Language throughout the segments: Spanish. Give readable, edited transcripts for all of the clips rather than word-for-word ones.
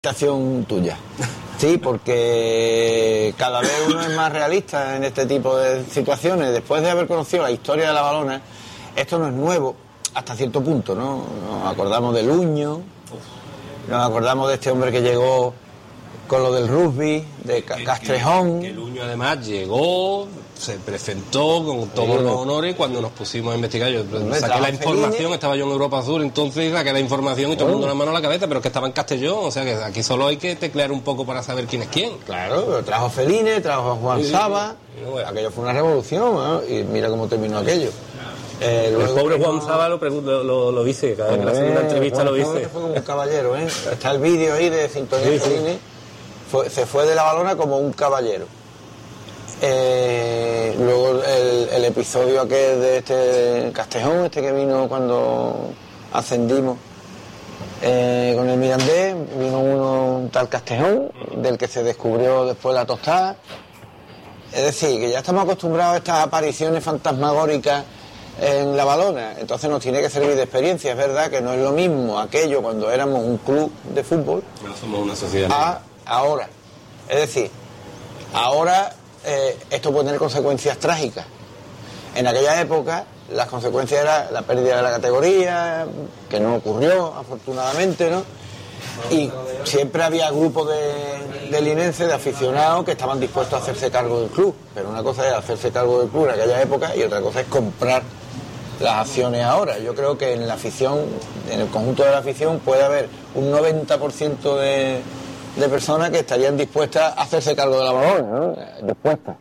Invitación tuya. Sí, porque cada vez uno es más realista en este tipo de situaciones. Después de haber conocido la historia de la balona, esto no es nuevo hasta cierto punto, ¿no? Nos acordamos de Luño, nos acordamos de este hombre que llegó con lo del rugby, de Castrejón. Que Luño además llegó, se presentó con todos los honores. Cuando nos pusimos a investigar, yo saqué la información, estaba yo en Europa Sur, entonces saqué la información y todo el mundo la mano a la cabeza, pero es que estaba en Castellón, o sea que aquí solo hay que teclear un poco para saber quién es quién. Claro, trajo Feline, trajo a Juan Saba, aquello fue una revolución, ¿no? Y mira cómo terminó aquello. El pobre Juan Saba lo dice, cada vez que le hacen una entrevista lo dice. Fue como un caballero, ¿eh? Está el vídeo ahí de Sintonía Feline, se fue de la balona como un caballero. Luego el episodio aquel de este Castejón, que vino cuando ascendimos con el Mirandés, vino un tal Castejón, del que se descubrió después la tostada. Es decir, que ya estamos acostumbrados a estas apariciones fantasmagóricas en la balona, entonces nos tiene que servir de experiencia. Es verdad que no es lo mismo aquello cuando éramos un club de fútbol, no somos una sociedad, a ahora. Es decir, ahora esto puede tener consecuencias trágicas. En aquella época las consecuencias eran la pérdida de la categoría, que no ocurrió afortunadamente, ¿no? Y siempre había grupos de linenses, de aficionados, que estaban dispuestos a hacerse cargo del club. Pero una cosa es hacerse cargo del club en aquella época y otra cosa es comprar las acciones ahora. Yo creo que en la afición, en el conjunto de la afición, puede haber un 90% de personas que estarían dispuestas a hacerse cargo de la balona, ¿no? Dispuestas.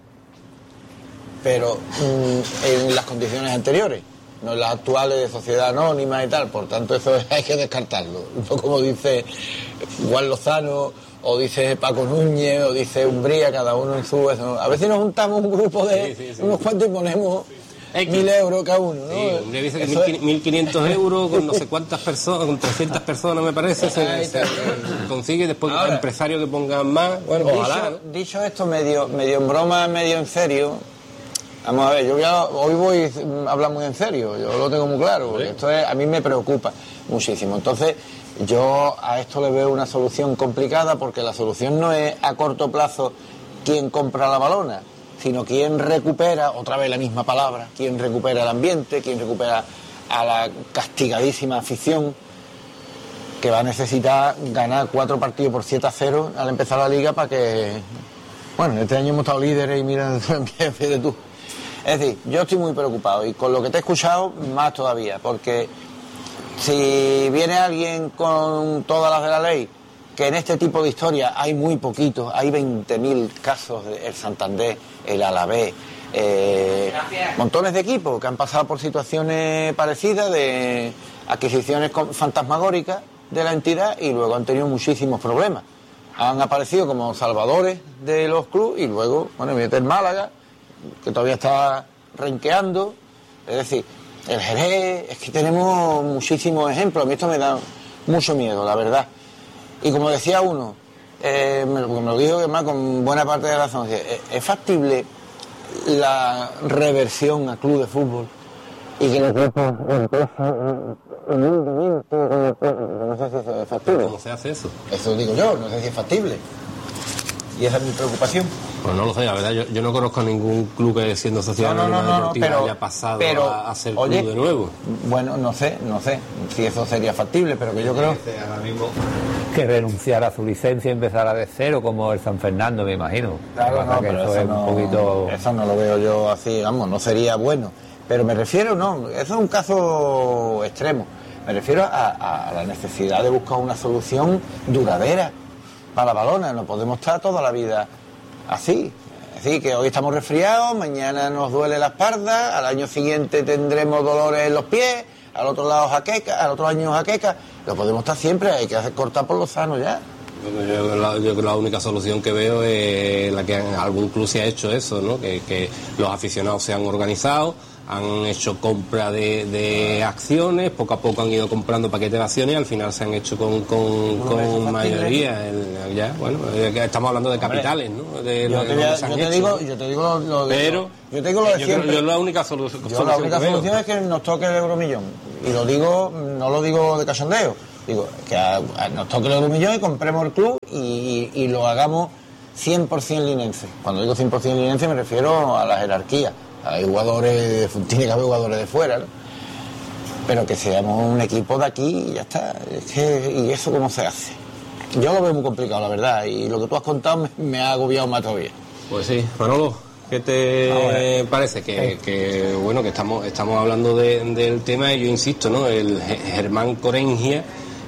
Pero en las condiciones anteriores, no en las actuales de sociedad anónima y tal. Por tanto, eso hay que descartarlo. Un poco como dice Juan Lozano, o dice Paco Núñez, o dice Umbría, cada uno en su... A veces nos juntamos un grupo de unos cuantos y ponemos 1.000 euros cada uno, ¿no? Sí, Umbría dice que 1.500 euros con no sé cuántas personas, con 300 personas me parece, se consigue. Después ahora, empresarios que pongan más. Bueno, ojalá, ¿no? Dicho esto medio en broma, medio en serio, vamos a ver, hoy voy a hablar muy en serio, yo lo tengo muy claro, porque esto a mí me preocupa muchísimo. Entonces, yo a esto le veo una solución complicada, porque la solución no es a corto plazo quién compra la balona, sino quién recupera, otra vez la misma palabra, quién recupera el ambiente, quién recupera a la castigadísima afición, que va a necesitar ganar 4 partidos por 7-0 al empezar la liga para que... Bueno, este año hemos estado líderes y mira, fíjate tú. Es decir, yo estoy muy preocupado, y con lo que te he escuchado más todavía, porque si viene alguien con todas las de la ley, que en este tipo de historias hay muy poquitos, hay 20.000 casos, el Santander, el Alavés, montones de equipos que han pasado por situaciones parecidas, de adquisiciones fantasmagóricas de la entidad, y luego han tenido muchísimos problemas. Han aparecido como salvadores de los clubes, y luego, bueno, mete el Málaga, que todavía está renqueando. Es decir, el Jerez, es que tenemos muchísimos ejemplos. A mí esto me da mucho miedo, la verdad. Y como decía uno, me lo dijo además con buena parte de razón, ¿es factible la reversión al club de fútbol y que los equipos empiecen humildemente? No sé si eso es factible. ¿Cómo se hace eso? Eso digo yo, no sé si es factible. Y esa es mi preocupación. Pues no lo sé, la verdad, yo no conozco a ningún club que, siendo sociedad deportiva, haya pasado a ser club de nuevo. Bueno, no sé si eso sería factible, pero que yo creo que renunciar a su licencia y empezar de cero, como el San Fernando, me imagino. Claro, no, pero eso, eso no lo veo yo así, vamos, no sería bueno. Pero me refiero, eso es un caso extremo. Me refiero a la necesidad de buscar una solución duradera para la balona. No podemos estar toda la vida así. Es decir, que hoy estamos resfriados, mañana nos duele la espalda, al año siguiente tendremos dolores en los pies, al otro lado jaqueca, al otro año jaqueca. Lo podemos estar siempre, hay que hacer cortar por lo sano ya. Bueno, yo la única solución que veo es la que algún club se ha hecho eso, ¿no? Que los aficionados se han organizado, han hecho compra de acciones, poco a poco han ido comprando paquetes de acciones y al final se han hecho con mayoría. Estamos hablando de capitales, ¿no? Yo te digo lo de siempre. Yo la única solución es que nos toque el euromillón. Y no lo digo de cachondeo. Digo, que nos toque los 2 millones, compremos el club y lo hagamos 100% linense. Cuando digo 100% linense me refiero a la jerarquía. Hay jugadores, tiene que haber jugadores de fuera, ¿no? Pero que seamos un equipo de aquí y ya está. ¿Y eso cómo se hace? Yo lo veo muy complicado, la verdad, y lo que tú has contado me ha agobiado más todavía. Pues sí, Manolo, ¿qué te parece? Que bueno, que estamos hablando del tema y yo insisto, ¿no? El Germán Corengia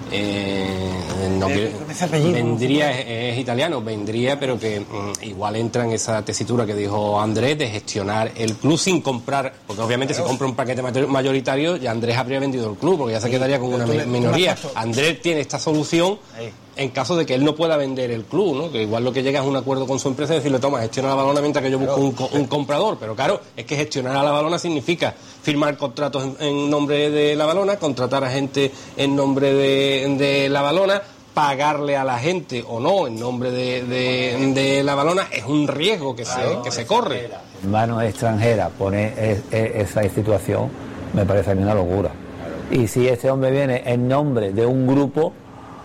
vendría, es italiano, vendría, pero que igual entra en esa tesitura que dijo Andrés de gestionar el club sin comprar, porque obviamente si compra un paquete mayoritario ya Andrés habría vendido el club, porque ya se quedaría con una minoría. Andrés tiene esta solución en caso de que él no pueda vender el club, ¿no? Que igual lo que llega es un acuerdo con su empresa y decirle, toma, gestiona la Balona mientras que yo busco un comprador. Pero claro, es que gestionar a la Balona significa firmar contratos en nombre de la Balona, contratar a gente en nombre de la Balona, pagarle a la gente o no en nombre de la Balona. Es un riesgo que se corre. En manos extranjeras poner esa situación me parece a mí una locura. Y si este hombre viene en nombre de un grupo,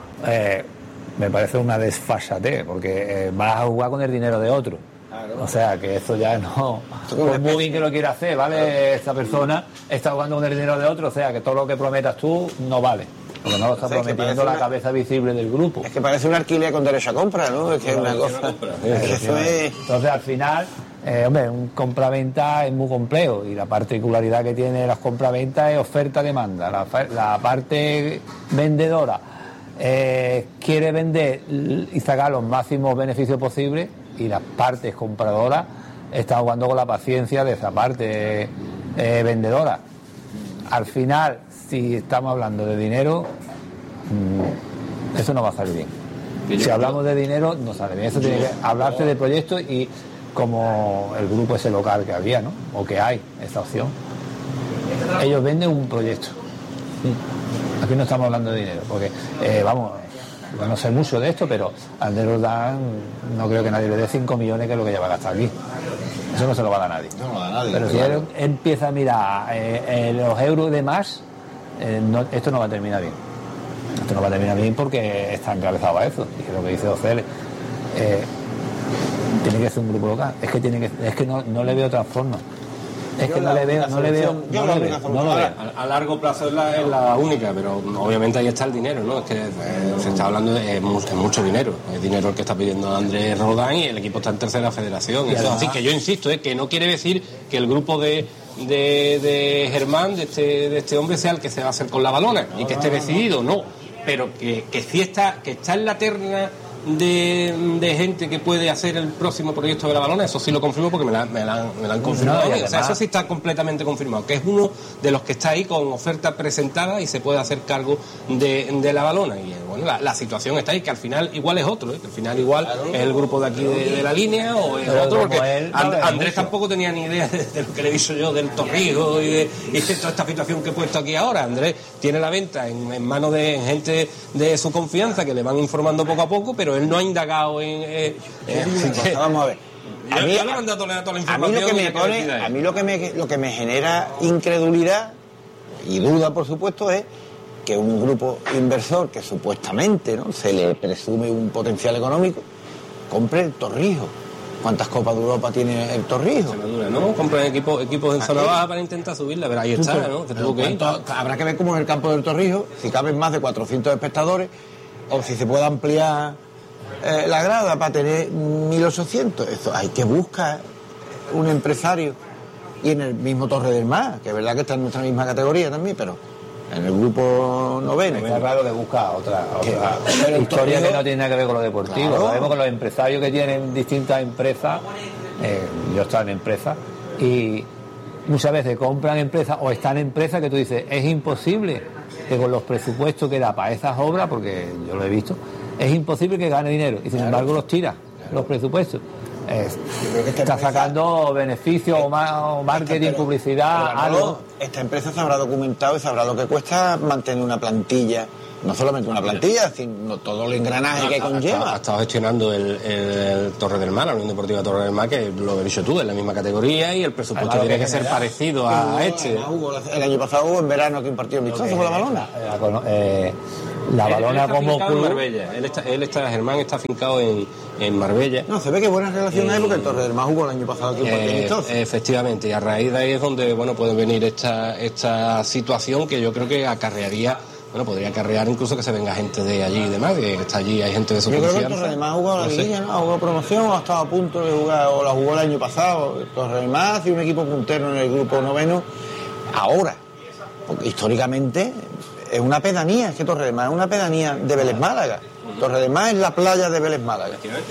me parece una desfachatez, porque vas a jugar con el dinero de otro. Claro. O sea, que eso ya no... Pues muy bien que lo quiera hacer, ¿vale? Esta persona está jugando con el dinero de otro, o sea, que todo lo que prometas tú no vale. Porque no lo está prometiendo la cabeza visible del grupo. Es que parece un alquiler con derecho a compra, ¿no? Es que es una cosa... Entonces, al final, hombre, un compraventa es muy complejo y la particularidad que tiene las compraventas es oferta-demanda. La parte vendedora quiere vender y sacar los máximos beneficios posibles y las partes compradoras están jugando con la paciencia de esa parte vendedora. Al final, si estamos hablando de dinero, eso no va a salir bien. Si hablamos de dinero, no sale bien. Eso tiene que hablarse de proyectos y como el grupo ese local que había, ¿no? O que hay, esa opción. Ellos venden un proyecto. Aquí no estamos hablando de dinero, porque, vamos, no sé mucho de esto, pero Andrés Roldán no creo que nadie le dé 5 millones, que es lo que ya va a gastar aquí. Eso no se lo va a dar nadie. No lo va a dar nadie. Pero si él empieza a mirar los euros de más, esto no va a terminar bien. Esto no va a terminar bien porque está encabezado a eso. Y lo que dice Ocele, tiene que ser un grupo local. Es que no le veo otra forma. Es que no le veo. A largo plazo es la única, pero obviamente ahí está el dinero, ¿no? Es que se está hablando de mucho dinero. Es dinero el que está pidiendo Andrés Roldán y el equipo está en tercera federación. Eso, así que yo insisto, que no quiere decir que el grupo de Germán, de este hombre, sea el que se va a hacer con la Balona y que esté decidido, no. Pero que sí está en la terna de gente que puede hacer el próximo proyecto de la Balona, eso sí lo confirmo porque me la han confirmado. Además, o sea, eso sí está completamente confirmado, que es uno de los que está ahí con oferta presentada y se puede hacer cargo de la Balona. Y bueno, la situación está ahí, que al final igual es otro, que al final igual es el grupo de aquí de la línea o es otro, porque Andrés tampoco tenía ni idea de lo que le he dicho yo del Torrijos y de toda esta situación que he puesto aquí ahora. Andrés tiene la venta en manos de gente de su confianza que le van informando poco a poco, pero él no ha indagado en... Vamos a ver. A mí lo que me genera incredulidad y duda, por supuesto, es que un grupo inversor que supuestamente, ¿no?, se le presume un potencial económico, compre el Torrijos. ¿Cuántas Copas de Europa tiene el Torrijos? ¿No? Compran equipos en zona baja para intentar subirla, pero ahí está, ¿no? Habrá que ver cómo es el campo del Torrijos, si caben más de 400 espectadores, o si se puede ampliar la grada para tener 1.800. Esto hay que buscar un empresario. Y en el mismo Torre del Mar, que es verdad que está en nuestra misma categoría también, pero en el grupo noveno. Está raro que busca otra historia que no tiene nada que ver con lo deportivo. Claro. Sabemos que los empresarios que tienen distintas empresas, yo estoy en empresas, y muchas veces compran empresas o están en empresas que tú dices, es imposible que con los presupuestos que da para esas obras, porque yo lo he visto, es imposible que gane dinero, y sin embargo los tira, los presupuestos. Está sacando beneficios o marketing, publicidad, algo. Esta empresa se habrá documentado y sabrá lo que cuesta mantener una plantilla, no solamente una plantilla, sino todo el engranaje que conlleva. Ha estado gestionando el Torre del Mar, la Unión Deportiva Torre del Mar, que lo he dicho tú, es la misma categoría y el presupuesto tiene que ser parecido a este. El año pasado hubo en verano que impartió el vistazo con la Balona. La Valona como club. En Marbella. Germán está afincado en Marbella. No, se ve que buena relación hay porque el Torre del Mar jugó el año pasado aquí en efectivamente, y a raíz de ahí es donde puede venir esta situación que yo creo que acarrearía. Podría acarrear incluso que se venga gente de allí y demás, que está allí, hay gente de su confianza. Yo creo que el Torre del Mar ha jugado la liguilla, ¿no? Ha jugado promoción, o ha estado a punto de jugar, o la jugó el año pasado. El Torre del Mar ha sido un equipo puntero en el grupo noveno ahora, porque históricamente es una pedanía, es que Torre del Mar es una pedanía de Vélez Málaga. Torre del Mar es la playa de Vélez Málaga.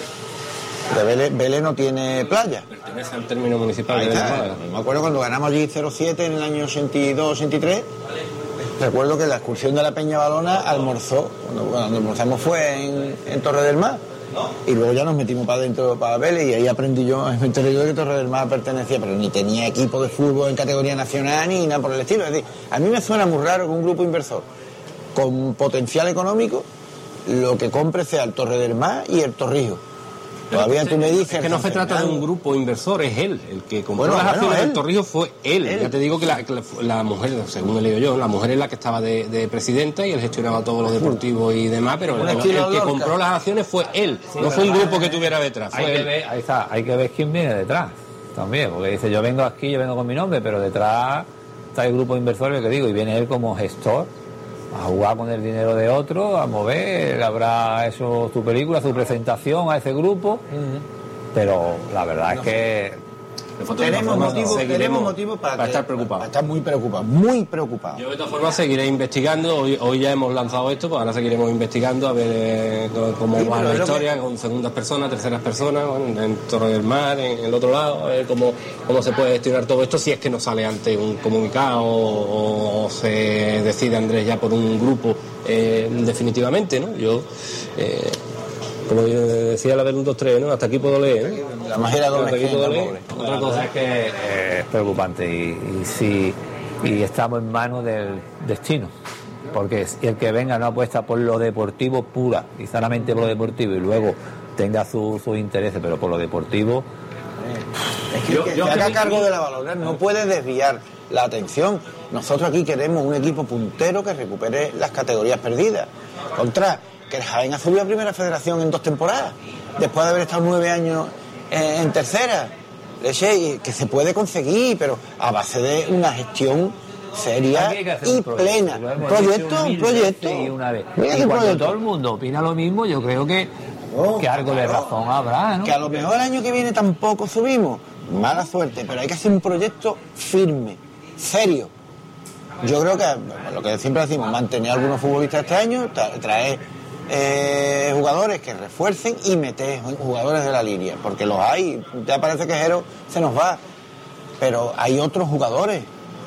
De Vélez no tiene playa. Pertenece al término municipal de Vélez Málaga. Me acuerdo cuando ganamos allí 0-7 en el año 82-83. Recuerdo que la excursión de la Peña Valona almorzó, cuando almorzamos fue en Torre del Mar, y luego ya nos metimos para adentro, para Vélez, y ahí aprendí yo, me enteré yo de que Torre del Mar pertenecía, pero ni tenía equipo de fútbol en categoría nacional ni nada por el estilo. Es decir, a mí me suena muy raro que un grupo inversor con potencial económico lo que compre sea el Torre del Mar y el Torrijos. Todavía tú me dices... Es que no se trata de un grupo inversor, es él. El que compró las acciones del Torrijos fue él. Ya te digo que la mujer, según he leído yo, la mujer es la que estaba de presidenta y él gestionaba todos los deportivos y demás, pero el que compró las acciones fue él. Sí, no fue un grupo que tuviera detrás. Hay que ver quién viene detrás también, porque dice, yo vengo aquí, yo vengo con mi nombre, pero detrás está el grupo de inversores que digo, y viene él como gestor a jugar con el dinero de otro, a mover, habrá eso, su película, su presentación a ese grupo, pero la verdad es que tenemos motivos para estar preocupados. Para estar muy preocupados. Yo de todas formas seguiré investigando, hoy ya hemos lanzado esto, pues ahora seguiremos investigando a ver cómo va la historia, con segundas personas, terceras personas, en Torre del Mar, en el otro lado, a ver cómo se puede gestionar todo esto, si es que no sale ante un comunicado o se decide Andrés ya por un grupo definitivamente, ¿no? Yo... como yo decía la del 1-2-3, ¿no? Hasta aquí puedo leer, ¿eh? La magia Hasta aquí puedo leer. Otra cosa es que es preocupante y estamos en manos del destino, porque el que venga no apuesta por lo deportivo pura y sanamente por lo deportivo y luego tenga sus intereses, pero por lo deportivo... Es que se haga cargo de la Valona no puede desviar la atención. Nosotros aquí queremos un equipo puntero que recupere las categorías perdidas. Que el Jaén ha subido a Primera Federación en 2 temporadas, después de haber estado 9 años en tercera. Que se puede conseguir, pero a base de una gestión seria y plena. Un proyecto. Sí, una vez. Y cuando todo el mundo opina lo mismo, yo creo que algo de razón habrá, ¿no? Que a lo mejor el año que viene tampoco subimos, mala suerte, pero hay que hacer un proyecto firme, serio. Yo creo que, lo que siempre decimos, mantener a algunos futbolistas este año, traer jugadores que refuercen y meter jugadores de la línea, porque los hay. Ya parece que Jero se nos va, pero hay otros jugadores.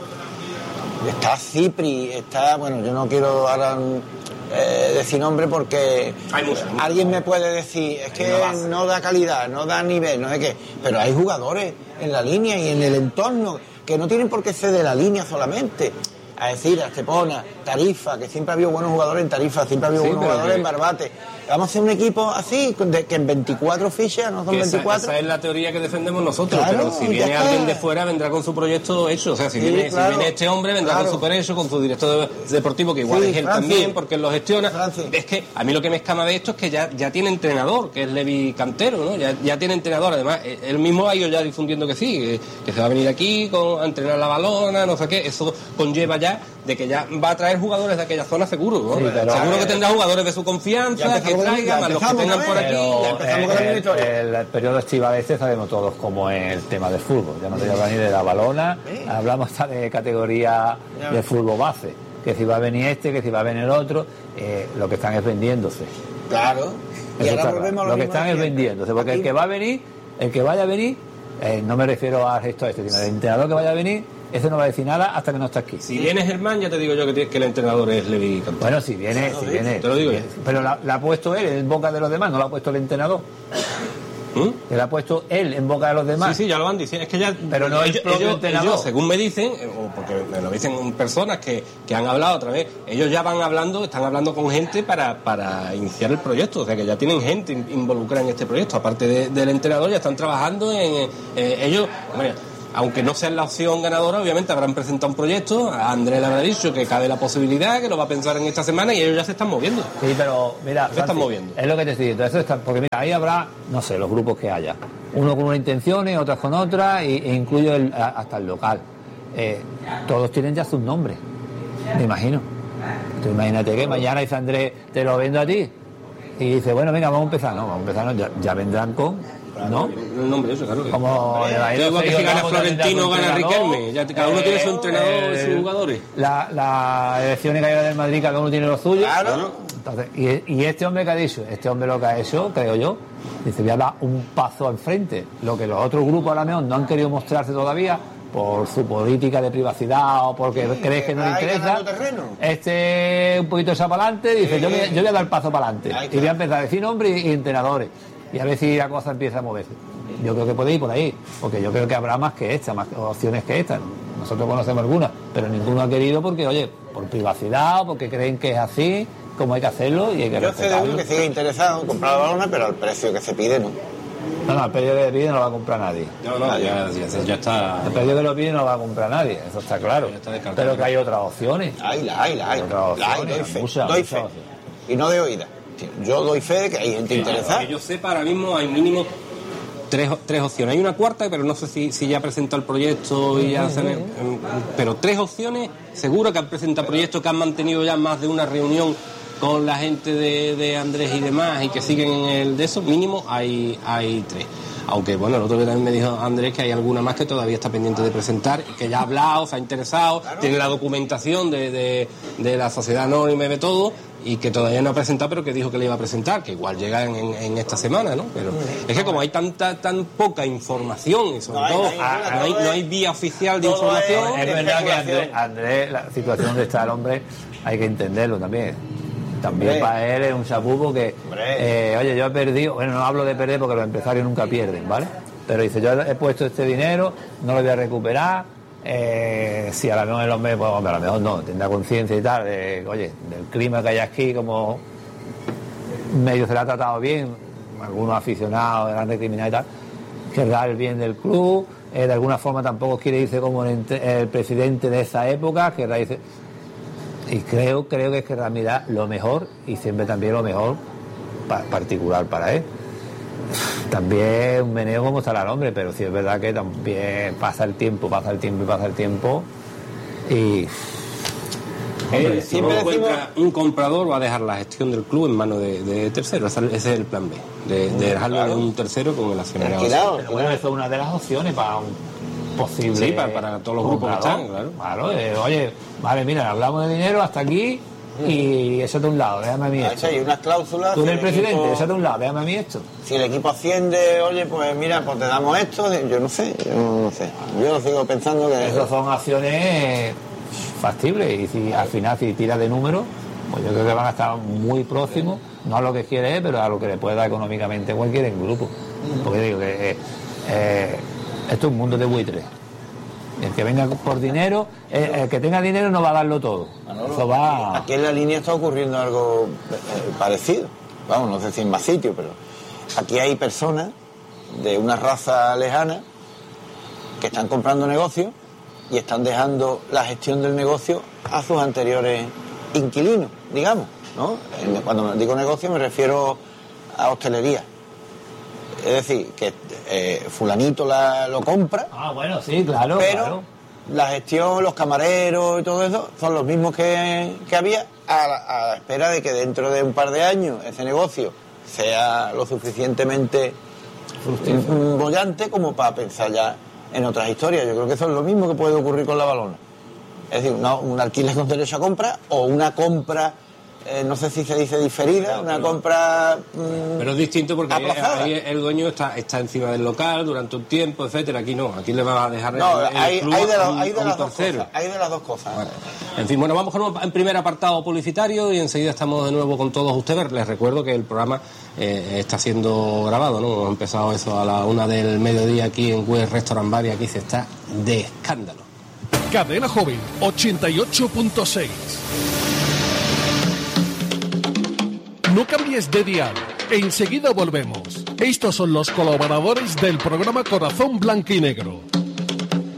Está Cipri, bueno, yo no quiero ahora decir nombre porque alguien me puede decir, es que no da calidad, no da nivel, no sé qué, pero hay jugadores en la línea y en el entorno que no tienen por qué ser de la línea solamente. A decir, a Estepona, Tarifa, que siempre ha habido buenos jugadores en Tarifa, siempre ha habido buenos jugadores en Barbate. Vamos a hacer un equipo así, que en 24 fichas, no son 24. Esa es la teoría que defendemos nosotros, claro, pero si viene alguien de fuera vendrá con su proyecto hecho. O sea, si viene este hombre vendrá con su hecho, con su director deportivo, que igual es él también, porque él lo gestiona. Es que a mí lo que me escama de esto es que ya tiene entrenador, que es Levi Cantero, ¿no? Ya tiene entrenador, además, él mismo ha ido ya difundiendo que sí, que se va a venir aquí a entrenar la Valona, no sé qué, eso conlleva ya de que ya va a traer jugadores de aquella zona seguro, ¿no? Sí, seguro que tendrá jugadores de su confianza, que traigan, más los que tengan por aquí. Ya empezamos con la historia. El periodo estival sabemos todos cómo es el tema del fútbol. Ya no te voy a hablar ni de la Valona, hablamos hasta de categoría de fútbol base, que si va a venir que si va a venir el otro, lo que están es vendiéndose. Claro. Y ahora volvemos a lo que están es vendiéndose, porque el que vaya a venir, no me refiero al gesto sino el entrenador que vaya a venir, ese no va a decir nada hasta que no está aquí. Si viene Germán, ya te digo yo que el entrenador es Levi Cantero. Bueno, si viene, te lo digo yo. Pero la ha puesto él en boca de los demás, no la ha puesto el entrenador. Que la ha puesto él en boca de los demás. Sí, ya lo van diciendo. Es que ya. Pero no ellos, según me dicen, o porque me lo dicen personas que han hablado otra vez, ellos ya están hablando con gente para iniciar el proyecto. O sea, que ya tienen gente involucrada en este proyecto. Aparte del entrenador, ya están trabajando en ellos. Bueno, aunque no sea la opción ganadora, obviamente habrán presentado un proyecto, a Andrés le habrá dicho que cabe la posibilidad, que lo va a pensar en esta semana y ellos ya se están moviendo. Sí, pero mira, se están moviendo. Es lo que te estoy diciendo, eso está, porque mira, ahí habrá, no sé, los grupos que haya, uno con unas intenciones, otras con otras, e incluyo hasta el local. Todos tienen ya sus nombres, me imagino. Tú imagínate que mañana dice Andrés, te lo vendo a ti, y dice, bueno, venga, vamos a empezar, ya vendrán con... ¿no? El nombre, eso, claro. Como igual que si gana Florentino, gana Riquelme. Ya cada uno tiene su entrenador y sus jugadores. Las elecciones que hay del Madrid, cada uno tiene los suyos. Claro. Entonces, y este hombre que ha dicho, lo que ha hecho, creo yo, dice, voy a dar un paso al frente. Lo que los otros grupos a la mejor no han querido mostrarse todavía por su política de privacidad o porque crees que no le interesa. Un poquito esa para adelante, dice, yo voy a dar paso para adelante. Y voy a empezar a decir nombres y entrenadores. Y a ver si la cosa empieza a moverse. Yo creo que puede ir por ahí, porque yo creo que habrá más que esta, más opciones que esta. Nosotros conocemos algunas, pero ninguno ha querido porque, oye, por privacidad o porque creen que es así, como hay que hacerlo y hay que respetarlo. Yo sé de uno que sigue interesado en comprar la balona, pero al precio que se pide, ¿no? No, el precio que se pide no lo va a comprar nadie. Ya está. El precio que lo pide no lo va a comprar nadie, eso está claro. Pero que hay otras opciones. Hay. Doy fe. Y no de oída. Yo doy fe de que hay gente interesada. Que yo sepa, ahora mismo hay mínimo tres opciones. Hay una cuarta, pero no sé si ya ha presentado el proyecto y ya pero 3 opciones, seguro que han presentado proyectos, que han mantenido ya más de una reunión con la gente de Andrés y demás y que siguen en el de eso, mínimo hay 3. Aunque bueno, el otro día también me dijo Andrés que hay alguna más que todavía está pendiente de presentar, que ya ha hablado, se ha interesado, claro. Tiene la documentación de la sociedad anónima y de todo, y que todavía no ha presentado, pero que dijo que le iba a presentar, que igual llega en esta semana, ¿no? Pero es que como hay tan poca información, y sobre todo no hay vía oficial de información. Es verdad que Andrés, la situación donde está el hombre, hay que entenderlo también. También para él es un chapú porque, oye, yo he perdido, bueno, no hablo de perder porque los empresarios nunca pierden, ¿vale? Pero dice, yo he puesto este dinero, no lo voy a recuperar, si a lo mejor el hombre, pues hombre, a lo mejor no, tendrá conciencia y tal, oye, del clima que hay aquí, como medio se le ha tratado bien, algunos aficionados, grandes criminales y tal, querrá el bien del club, de alguna forma tampoco quiere irse como el presidente de esa época, querrá irse... Y creo que querrá mirar lo mejor y siempre también lo mejor particular para él. También un meneo como estará el hombre, pero sí es verdad que también pasa el tiempo y... Hombre, si no encuentra un comprador, va a dejar la gestión del club en manos de tercero. Ese es el plan B, de dejarlo en un tercero con el accionariado. Pero bueno, eso es una de las opciones para un posible... Sí, para todos los grupos que están, claro. Oye, vale, mira, hablamos de dinero hasta aquí y eso de un lado, déjame a mí esto. Hay unas cláusulas... Tú eres el presidente, eso de un lado, déjame a mí esto. Si el equipo asciende, oye, pues mira, pues te damos esto, yo no sé. Yo sigo pensando que... Esas son acciones factibles y si al final si tira de números, pues yo creo que van a estar muy próximos, no a lo que quiere él, pero a lo que le puede dar económicamente cualquier grupo. Porque digo que esto es un mundo de buitres. El que venga por dinero, el que tenga dinero no va a darlo todo. Eso va... Aquí en la línea está ocurriendo algo parecido. Vamos, no sé si en más sitios, pero aquí hay personas de una raza lejana que están comprando negocios y están dejando la gestión del negocio a sus anteriores inquilinos, digamos, ¿no? Cuando digo negocio me refiero a hostelería. Es decir, que fulanito lo compra. Bueno, sí, claro. Pero claro. La gestión, los camareros y todo eso son los mismos que había a la espera de que dentro de un par de años ese negocio sea lo suficientemente bollante como para pensar ya en otras historias. Yo creo que eso es lo mismo que puede ocurrir con la balona. Es decir, un alquiler con derecho a compra o una compra... no sé si se dice diferida, una compra pero es distinto porque ahí el dueño está encima del local durante un tiempo, etcétera. Aquí no, aquí le va a dejar hay de las dos cosas. Vale. En fin, bueno, vamos con un primer apartado publicitario y enseguida estamos de nuevo con todos ustedes. Les recuerdo que el programa está siendo grabado, ¿no? Hemos empezado eso a la 1 del mediodía aquí en West Restaurant Bar y aquí se está de escándalo. Cadena Joven 88.6. No cambies de dial, enseguida volvemos. Estos son los colaboradores del programa Corazón Blanco y Negro.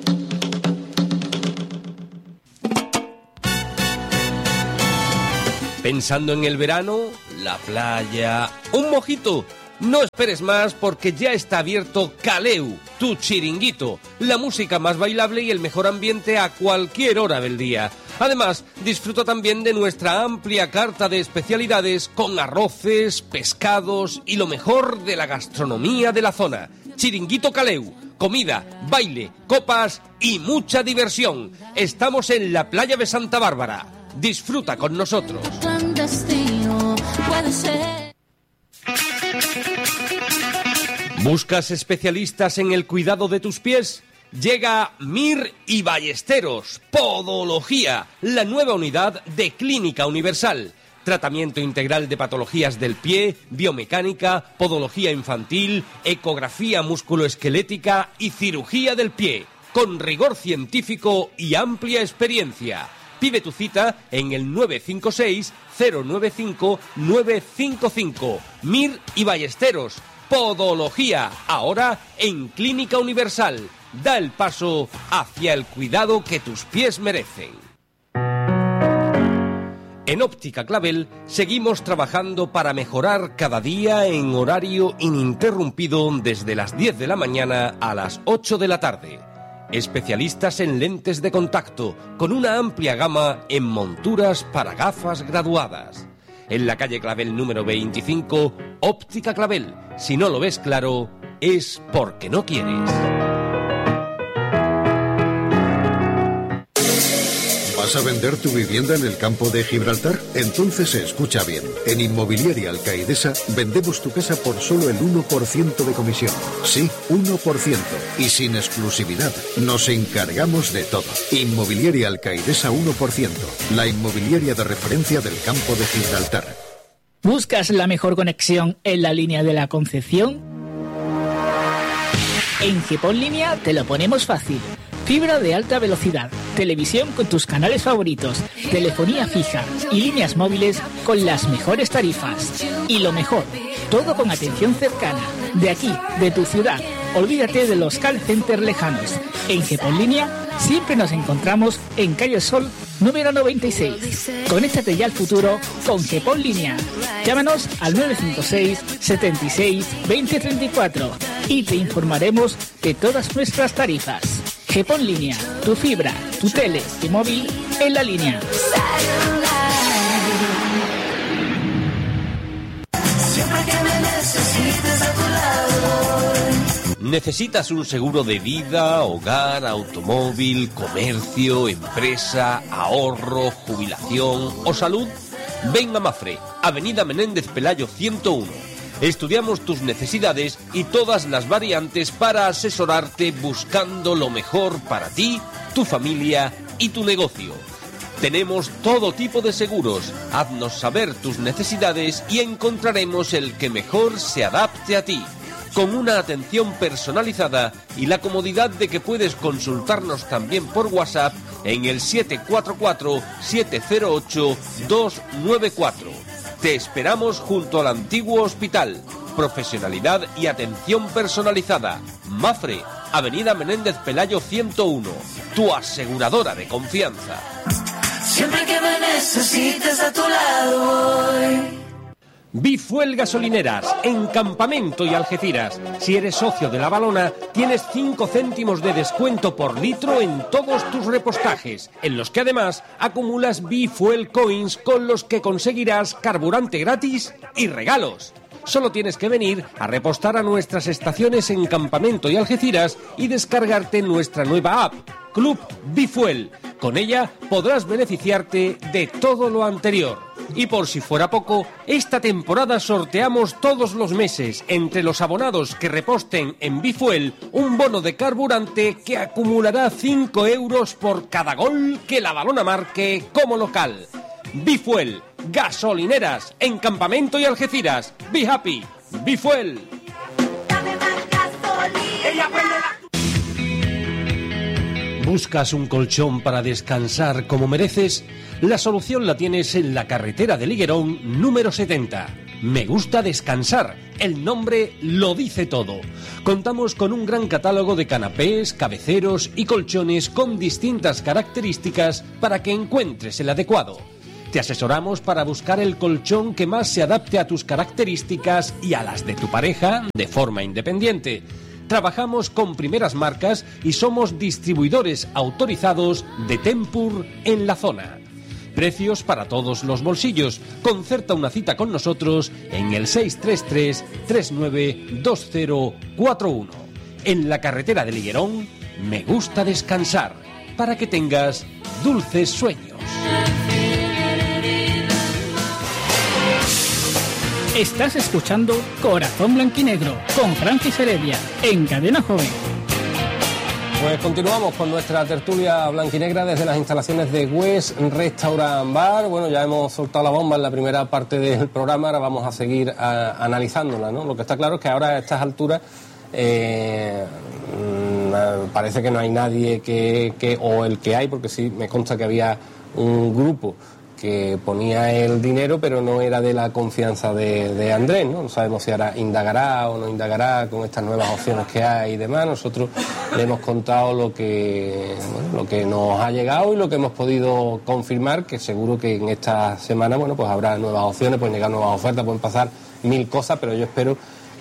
¿Pensando en el verano? ¿La playa? ¿Un mojito? No esperes más porque ya está abierto Caleu, tu chiringuito, la música más bailable y el mejor ambiente a cualquier hora del día. Además, disfruta también de nuestra amplia carta de especialidades con arroces, pescados y lo mejor de la gastronomía de la zona. Chiringuito Caleu, comida, baile, copas y mucha diversión. Estamos en la playa de Santa Bárbara. Disfruta con nosotros. ¿Buscas especialistas en el cuidado de tus pies? Llega Mir y Ballesteros, Podología, la nueva unidad de Clínica Universal. Tratamiento integral de patologías del pie, biomecánica, podología infantil, ecografía musculoesquelética y cirugía del pie, con rigor científico y amplia experiencia. Pide tu cita en el 956-095-955. Mir y Ballesteros, Podología, ahora en Clínica Universal. Da el paso hacia el cuidado que tus pies merecen. En Óptica Clavel seguimos trabajando para mejorar cada día en horario ininterrumpido desde las 10 de la mañana a las 8 de la tarde. Especialistas en lentes de contacto, con una amplia gama en monturas para gafas graduadas. En la calle Clavel número 25, Óptica Clavel. Si no lo ves claro, es porque no quieres. ¿Vas a vender tu vivienda en el campo de Gibraltar? Entonces escucha bien. En Inmobiliaria Alcaidesa vendemos tu casa por solo el 1% de comisión. Sí, 1%. Y sin exclusividad. Nos encargamos de todo. Inmobiliaria Alcaidesa 1%. La inmobiliaria de referencia del campo de Gibraltar. ¿Buscas la mejor conexión en la línea de la Concepción? En GPON Línea te lo ponemos fácil. Fibra de alta velocidad, televisión con tus canales favoritos, telefonía fija y líneas móviles con las mejores tarifas. Y lo mejor, todo con atención cercana, de aquí, de tu ciudad. Olvídate de los call centers lejanos. En GPON Línea siempre nos encontramos en Calle Sol número 96. Conéctate ya al futuro con GPON Línea. Llámanos al 956 76 2034 y te informaremos de todas nuestras tarifas. GPON Línea, tu fibra, tu tele, tu móvil en la línea. ¿Necesitas un seguro de vida, hogar, automóvil, comercio, empresa, ahorro, jubilación o salud? Ven a Mafre, Avenida Menéndez Pelayo 101. Estudiamos tus necesidades y todas las variantes para asesorarte buscando lo mejor para ti, tu familia y tu negocio. Tenemos todo tipo de seguros. Haznos saber tus necesidades y encontraremos el que mejor se adapte a ti, con una atención personalizada y la comodidad de que puedes consultarnos también por WhatsApp en el 744-708-294. Te esperamos junto al antiguo hospital. Profesionalidad y atención personalizada. Mafre, Avenida Menéndez Pelayo 101. Tu aseguradora de confianza. Siempre que me necesites a tu lado voy. Bifuel Gasolineras, en Campamento y Algeciras. Si eres socio de La Valona, tienes 5 céntimos de descuento por litro en todos tus repostajes, en los que además acumulas Bifuel Coins con los que conseguirás carburante gratis y regalos. Solo tienes que venir a repostar a nuestras estaciones en Campamento y Algeciras y descargarte nuestra nueva app, Club Bifuel. Con ella podrás beneficiarte de todo lo anterior. Y por si fuera poco, esta temporada sorteamos todos los meses, entre los abonados que reposten en Bifuel, un bono de carburante que acumulará 5 euros por cada gol que La Valona marque como local. Bifuel, gasolineras, en Campamento y Algeciras. Be happy, Bifuel. ¿Buscas un colchón para descansar como mereces? La solución la tienes en la carretera de Liguerón número 70. Me gusta descansar, el nombre lo dice todo. Contamos con un gran catálogo de canapés, cabeceros y colchones con distintas características para que encuentres el adecuado. Te asesoramos para buscar el colchón que más se adapte a tus características y a las de tu pareja de forma independiente. Trabajamos con primeras marcas y somos distribuidores autorizados de Tempur en la zona. Precios para todos los bolsillos. Concerta una cita con nosotros en el 633-392041. En la carretera de Liguerón, Me Gusta Descansar, para que tengas dulces sueños. Estás escuchando Corazón Blanquinegro con Francis Heredia en Cadena Joven. Pues continuamos con nuestra tertulia blanquinegra desde las instalaciones de West Restaurant Bar. Bueno, ya hemos soltado la bomba en la primera parte del programa, ahora vamos a seguir analizándola, ¿no? Lo que está claro es que ahora a estas alturas parece que no hay nadie o el que hay, porque sí me consta que había un grupo que ponía el dinero, pero no era de la confianza de Andrés, ¿no? No sabemos si ahora indagará o no indagará con estas nuevas opciones que hay y demás. Nosotros le hemos contado lo que nos ha llegado y lo que hemos podido confirmar, que seguro que en esta semana, bueno, pues habrá nuevas opciones, pueden llegar nuevas ofertas, pueden pasar 1000 cosas, pero yo espero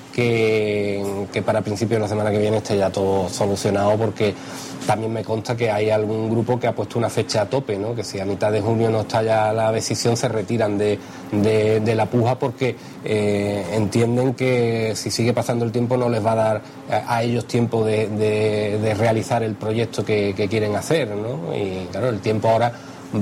que para principios de la semana que viene esté ya todo solucionado, porque también me consta que hay algún grupo que ha puesto una fecha a tope, ¿no? Que si a mitad de junio no está ya la decisión, se retiran de la puja, porque entienden que si sigue pasando el tiempo no les va a dar a ellos tiempo de realizar el proyecto que quieren hacer, ¿no? Y claro, el tiempo ahora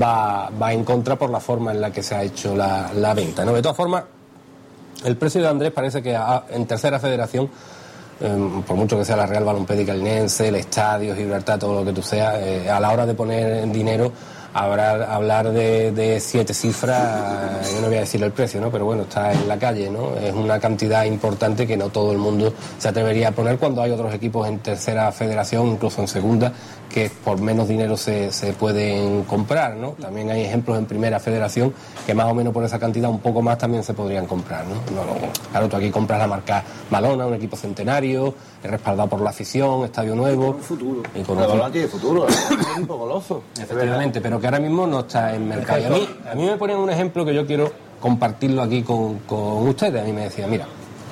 va en contra por la forma en la que se ha hecho la venta, ¿no? De todas formas, el precio de Andrés parece que en tercera federación, por mucho que sea la Real Balompédica Linense, el Estadio, Gibraltar, todo lo que tú seas, a la hora de poner dinero, hablar de 7 cifras, yo no voy a decir el precio, ¿no? Pero bueno, está en la calle, ¿no? Es una cantidad importante que no todo el mundo se atrevería a poner cuando hay otros equipos en tercera federación, incluso en segunda, que por menos dinero se pueden comprar, ¿no? También hay ejemplos en primera federación que más o menos por esa cantidad, un poco más, también se podrían comprar, ¿no? Claro, tú aquí compras la marca Malona, un equipo centenario, respaldado por la afición, estadio nuevo. Futuro. Y con Malona tiene futuro, es un equipo goloso. Efectivamente, pero que ahora mismo no está en mercado. A mí me ponen un ejemplo que yo quiero compartirlo aquí con ustedes. A mí me decía, mira,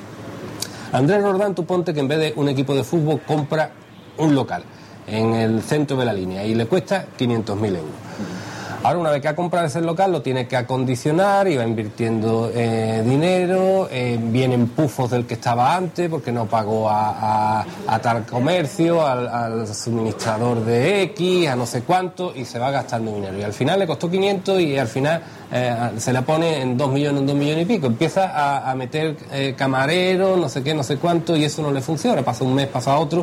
Andrés Roldán, tú ponte que en vez de un equipo de fútbol compra un local en el centro de la línea y le cuesta 500.000 euros. Ahora, una vez que ha comprado ese local, lo tiene que acondicionar y va invirtiendo dinero, vienen pufos del que estaba antes porque no pagó a tal comercio, al suministrador de X, a no sé cuánto, y se va gastando dinero. Y al final le costó 500 y al final se la pone en 2 millones y pico. Empieza a meter camareros, no sé qué, no sé cuánto, y eso no le funciona. Pasa un mes, pasa otro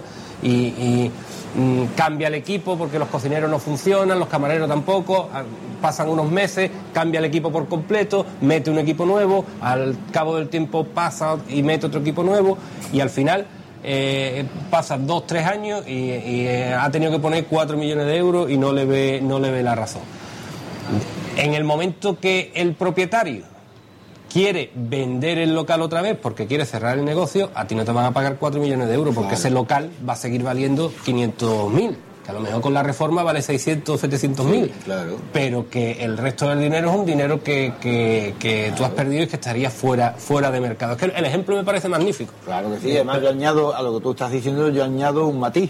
y cambia el equipo porque los cocineros no funcionan, los camareros tampoco, pasan unos meses, cambia el equipo por completo, mete un equipo nuevo, al cabo del tiempo pasa y mete otro equipo nuevo, y al final pasan 2-3 años y ha tenido que poner 4 millones de euros y no le ve la razón. En el momento que el propietario quiere vender el local otra vez porque quiere cerrar el negocio, a ti no te van a pagar 4 millones de euros, porque claro, ese local va a seguir valiendo 500.000, que a lo mejor con la reforma vale 600 o 700.000, sí, claro, pero que el resto del dinero es un dinero que tú has perdido y que estaría fuera de mercado. Es que el ejemplo me parece magnífico. Claro que sí, además yo añado, a lo que tú estás diciendo, yo añado un matiz.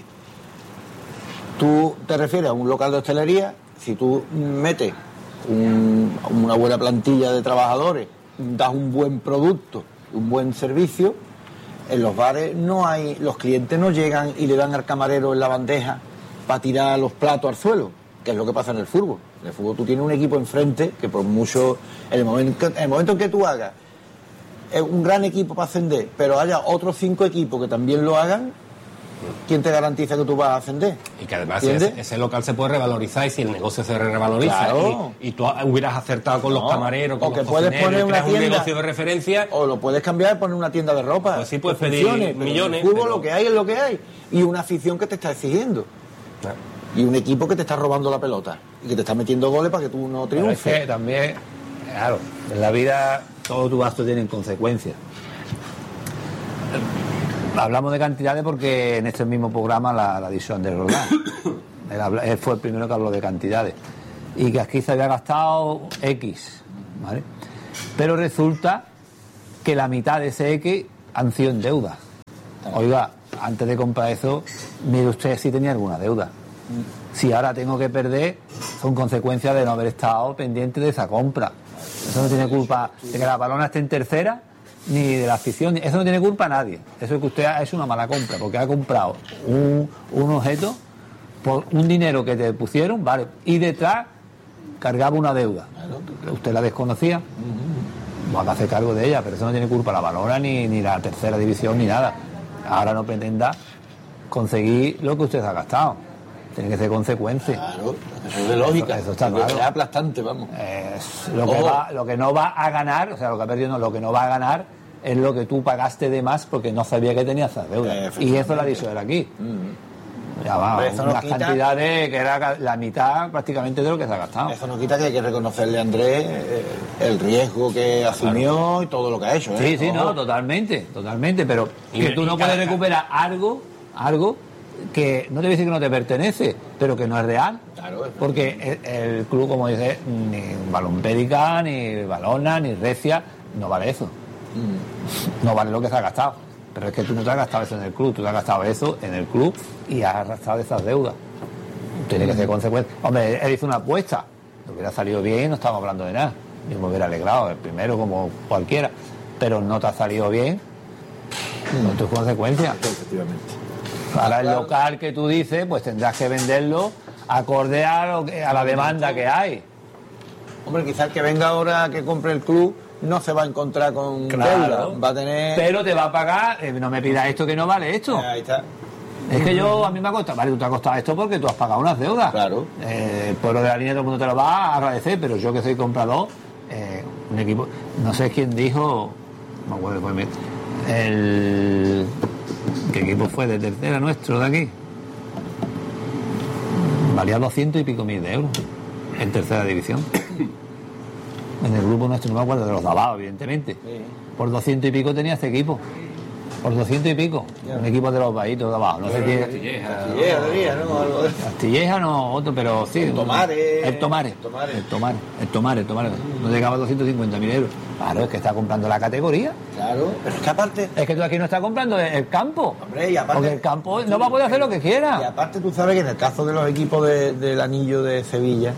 Tú te refieres a un local de hostelería, si tú metes una buena plantilla de trabajadores, das un buen producto, un buen servicio, en los bares los clientes no llegan y le dan al camarero en la bandeja para tirar los platos al suelo, que es lo que pasa en el fútbol. En el fútbol tú tienes un equipo enfrente que por mucho, en el momento en que tú hagas un gran equipo para ascender, pero haya otros 5 equipos que también lo hagan, ¿quién te garantiza que tú vas a ascender? Y que además ese local se puede revalorizar, y si el negocio se revaloriza, claro, y tú hubieras acertado con los camareros, con los puedes poner una tienda, un negocio de referencia, o lo puedes cambiar y poner una tienda de ropa. Pues sí, puedes pedir millones. En el fútbol lo que hay es lo que hay, y una afición que te está exigiendo, claro, y un equipo que te está robando la pelota y que te está metiendo goles para que tú no triunfes. Pero es que también, claro, en la vida todo tu gasto tiene consecuencias. Hablamos de cantidades porque en este mismo programa la edición de Roldán, él fue el primero que habló de cantidades. y que aquí se había gastado X, ¿vale? Pero resulta que la mitad de ese X han sido en deuda. Oiga, antes de comprar eso, mire usted si tenía alguna deuda. Si ahora tengo que perder, son consecuencias de no haber estado pendiente de esa compra. Eso no tiene culpa de que la balona esté en tercera, ni de la afición. Eso no tiene culpa a nadie. Eso es que usted ha hecho una mala compra, porque ha comprado un objeto por un dinero que te pusieron, vale, y detrás cargaba una deuda. Usted la desconocía, va a hacer cargo de ella, pero eso no tiene culpa la balona, ni la tercera división, ni nada. Ahora no pretenda conseguir lo que usted ha gastado. Tiene que ser consecuencia. Claro, eso es de lógica. Eso está claro. Es aplastante, vamos. Lo que no va a ganar, o sea, lo que ha perdido no, lo que no va a ganar es lo que tú pagaste de más porque no sabía que tenías esa deuda. Y eso lo ha dicho él aquí. Ya va, unas cantidades que era la mitad prácticamente de lo que se ha gastado. Eso no quita que hay que reconocerle a Andrés el riesgo que asumió y todo lo que ha hecho. Sí, no, totalmente, pero que tú no puedes recuperar algo que no te voy a decir que no te pertenece, pero que no es real. Claro, porque el club, como dice, ni Balompédica, ni Balona, ni Recia, no vale eso. No vale lo que se ha gastado. Pero es que tú no te has gastado eso en el club, tú te has gastado eso en el club y has arrastrado esas deudas. Tiene que ser consecuencia. Hombre, él hizo una apuesta, le hubiera salido bien, no estábamos hablando de nada. Yo me hubiera alegrado, el primero como cualquiera, pero no te ha salido bien, no es tu consecuencia. Efectivamente. Ahora el local que tú dices, pues tendrás que venderlo acorde a la demanda que hay. Hombre, quizás que venga ahora que compre el club no se va a encontrar con deuda, va a tener... Pero te va a pagar, no me pidas esto que no vale esto. Ahí está. Es que a mí me ha costado, vale, tú te ha costado esto porque tú has pagado unas deudas. Claro. El pueblo de la línea todo el mundo te lo va a agradecer, pero yo que soy comprador, un equipo, no sé quién dijo, no me acuerdo después, ¿qué equipo fue de tercera nuestro de aquí? Valía 200 y pico mil de euros en tercera división. En el grupo nuestro, no me acuerdo de los Davados, evidentemente. Sí. Por 200 y pico tenía este equipo. Por 200 y pico. Yeah. Un equipo de los Bahitos de abajo. No sé qué. Castilleja, no, otro, pero sí. El Tomare. No llegaba a 250.000 euros. Claro, es que está comprando la categoría. Claro, pero es que aparte. Es que tú aquí no estás comprando el campo. Hombre, y aparte. Porque el campo no va a poder hacer lo que quiera. Y aparte, tú sabes que en el caso de los equipos del anillo de Sevilla,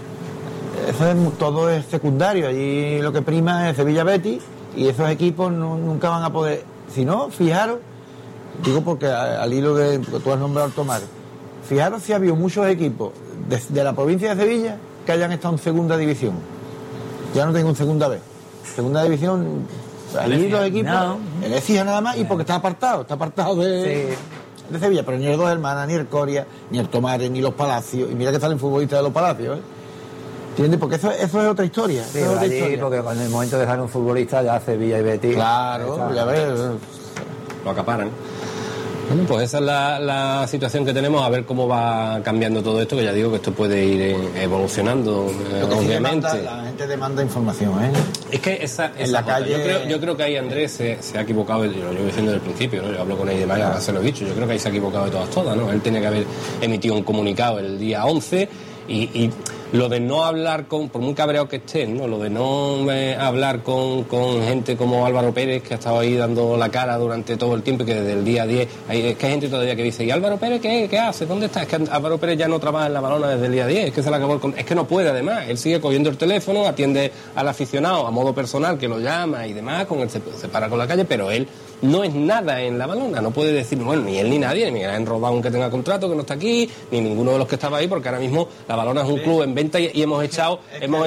todo es secundario. Allí lo que prima es Sevilla Betis y esos equipos nunca van a poder. Si no, fijaros, digo porque al hilo de que tú has nombrado Tomar, fijaros si ha habido muchos equipos de la provincia de Sevilla que hayan estado en segunda división. Ya no tengo en segunda B. Segunda división, allí los equipos, el Ecija nada más, y porque está apartado de Sevilla, pero ni el Dos Hermanas, ni el Coria, ni el Tomares, ni los Palacios, y mira que salen futbolistas de los Palacios, ¿entiendes? Porque eso es otra historia. Sí, es otra historia. Porque en el momento de dejar un futbolista ya Sevilla y Betis. Claro, ya ves. Lo acaparan. Bueno, pues esa es la situación que tenemos, a ver cómo va cambiando todo esto, que ya digo que esto puede ir evolucionando, obviamente. La gente demanda información, Es que en la calle... yo creo que ahí Andrés se ha equivocado, yo lo llevo diciendo desde el principio, ¿no? Yo hablo con él y demás, ahora se lo he dicho, yo creo que ahí se ha equivocado de todas, ¿no? Él tenía que haber emitido un comunicado el día 11 y lo de no hablar por muy cabreado que estén, ¿no? Lo de no hablar con gente como Álvaro Pérez, que ha estado ahí dando la cara durante todo el tiempo y que desde el día 10 es que hay gente todavía que dice, ¿y Álvaro Pérez qué hace? ¿Dónde está? Es que Álvaro Pérez ya no trabaja en la Balona desde el día 10, es que se le acabó es que no puede, además, él sigue cogiendo el teléfono, atiende al aficionado a modo personal que lo llama y demás, con él se para con la calle, pero él no es nada en la Balona, no puede decir, bueno, ni él ni nadie, ni Alain Rodán que tenga contrato, que no está aquí, ni ninguno de los que estaba ahí, porque ahora mismo la Balona es un club en venta y hemos echado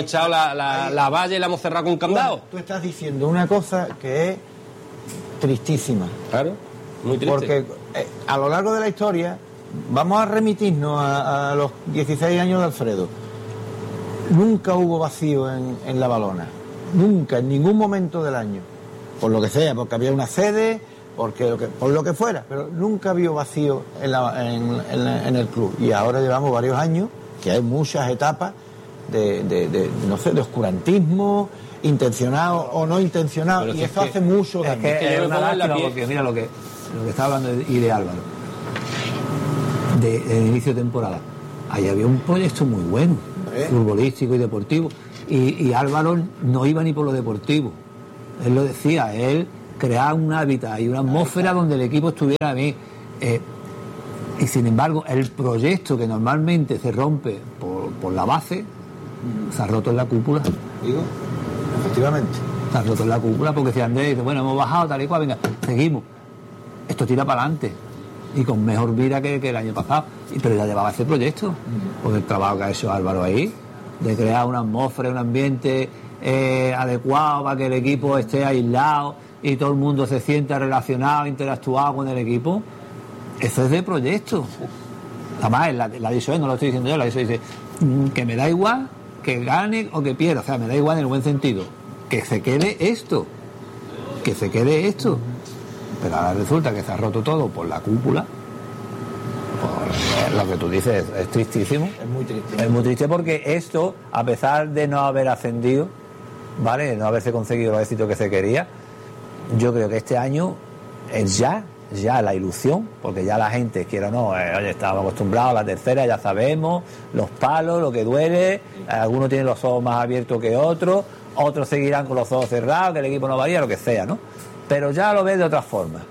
la valla y la hemos cerrado con candado. Bueno, tú estás diciendo una cosa que es tristísima. Claro, muy triste. Porque a lo largo de la historia, vamos a remitirnos a los 16 años de Alfredo. Nunca hubo vacío en la Balona. Nunca, en ningún momento del año. Por lo que sea, porque había una sede, por lo que fuera, pero nunca había vacío en el club. Y ahora llevamos varios años que hay muchas etapas no sé, de oscurantismo, intencionado o no intencionado, pero y eso hace mucho daño. Es que es una lástima porque mira lo que estaba hablando y de Álvaro, de inicio de temporada. Ahí había un proyecto muy bueno. futbolístico y deportivo. Y Álvaro no iba ni por lo deportivo. Él lo decía, él creaba un hábitat y una atmósfera donde el equipo estuviera bien. Y sin embargo, el proyecto que normalmente se rompe por la base, se ha roto en la cúpula. Digo, efectivamente. Se ha roto en la cúpula porque si Andrés dice, bueno, hemos bajado tal y cual, venga, seguimos. Esto tira para adelante. Y con mejor vida que el año pasado. Pero ya llevaba ese proyecto. Por el trabajo que ha hecho Álvaro ahí, de crear una atmósfera, un ambiente adecuado para que el equipo esté aislado y todo el mundo se sienta relacionado, interactuado con el equipo. Eso es de proyecto. Además, la dicho él, no lo estoy diciendo yo, la dice que me da igual que gane o que pierda, o sea, me da igual en el buen sentido, que se quede esto. Pero ahora resulta que se ha roto todo por la cúpula. Lo que tú dices es tristísimo. Es muy triste porque esto, a pesar de no haber ascendido, ¿vale? No haberse conseguido los éxitos que se quería, yo creo que este año es ya la ilusión, porque ya la gente, quiera o no, oye, estamos acostumbrados a la tercera, ya sabemos, los palos, lo que duele, algunos tienen los ojos más abiertos que otros seguirán con los ojos cerrados, que el equipo no varía, lo que sea, ¿no? Pero ya lo ves de otra forma,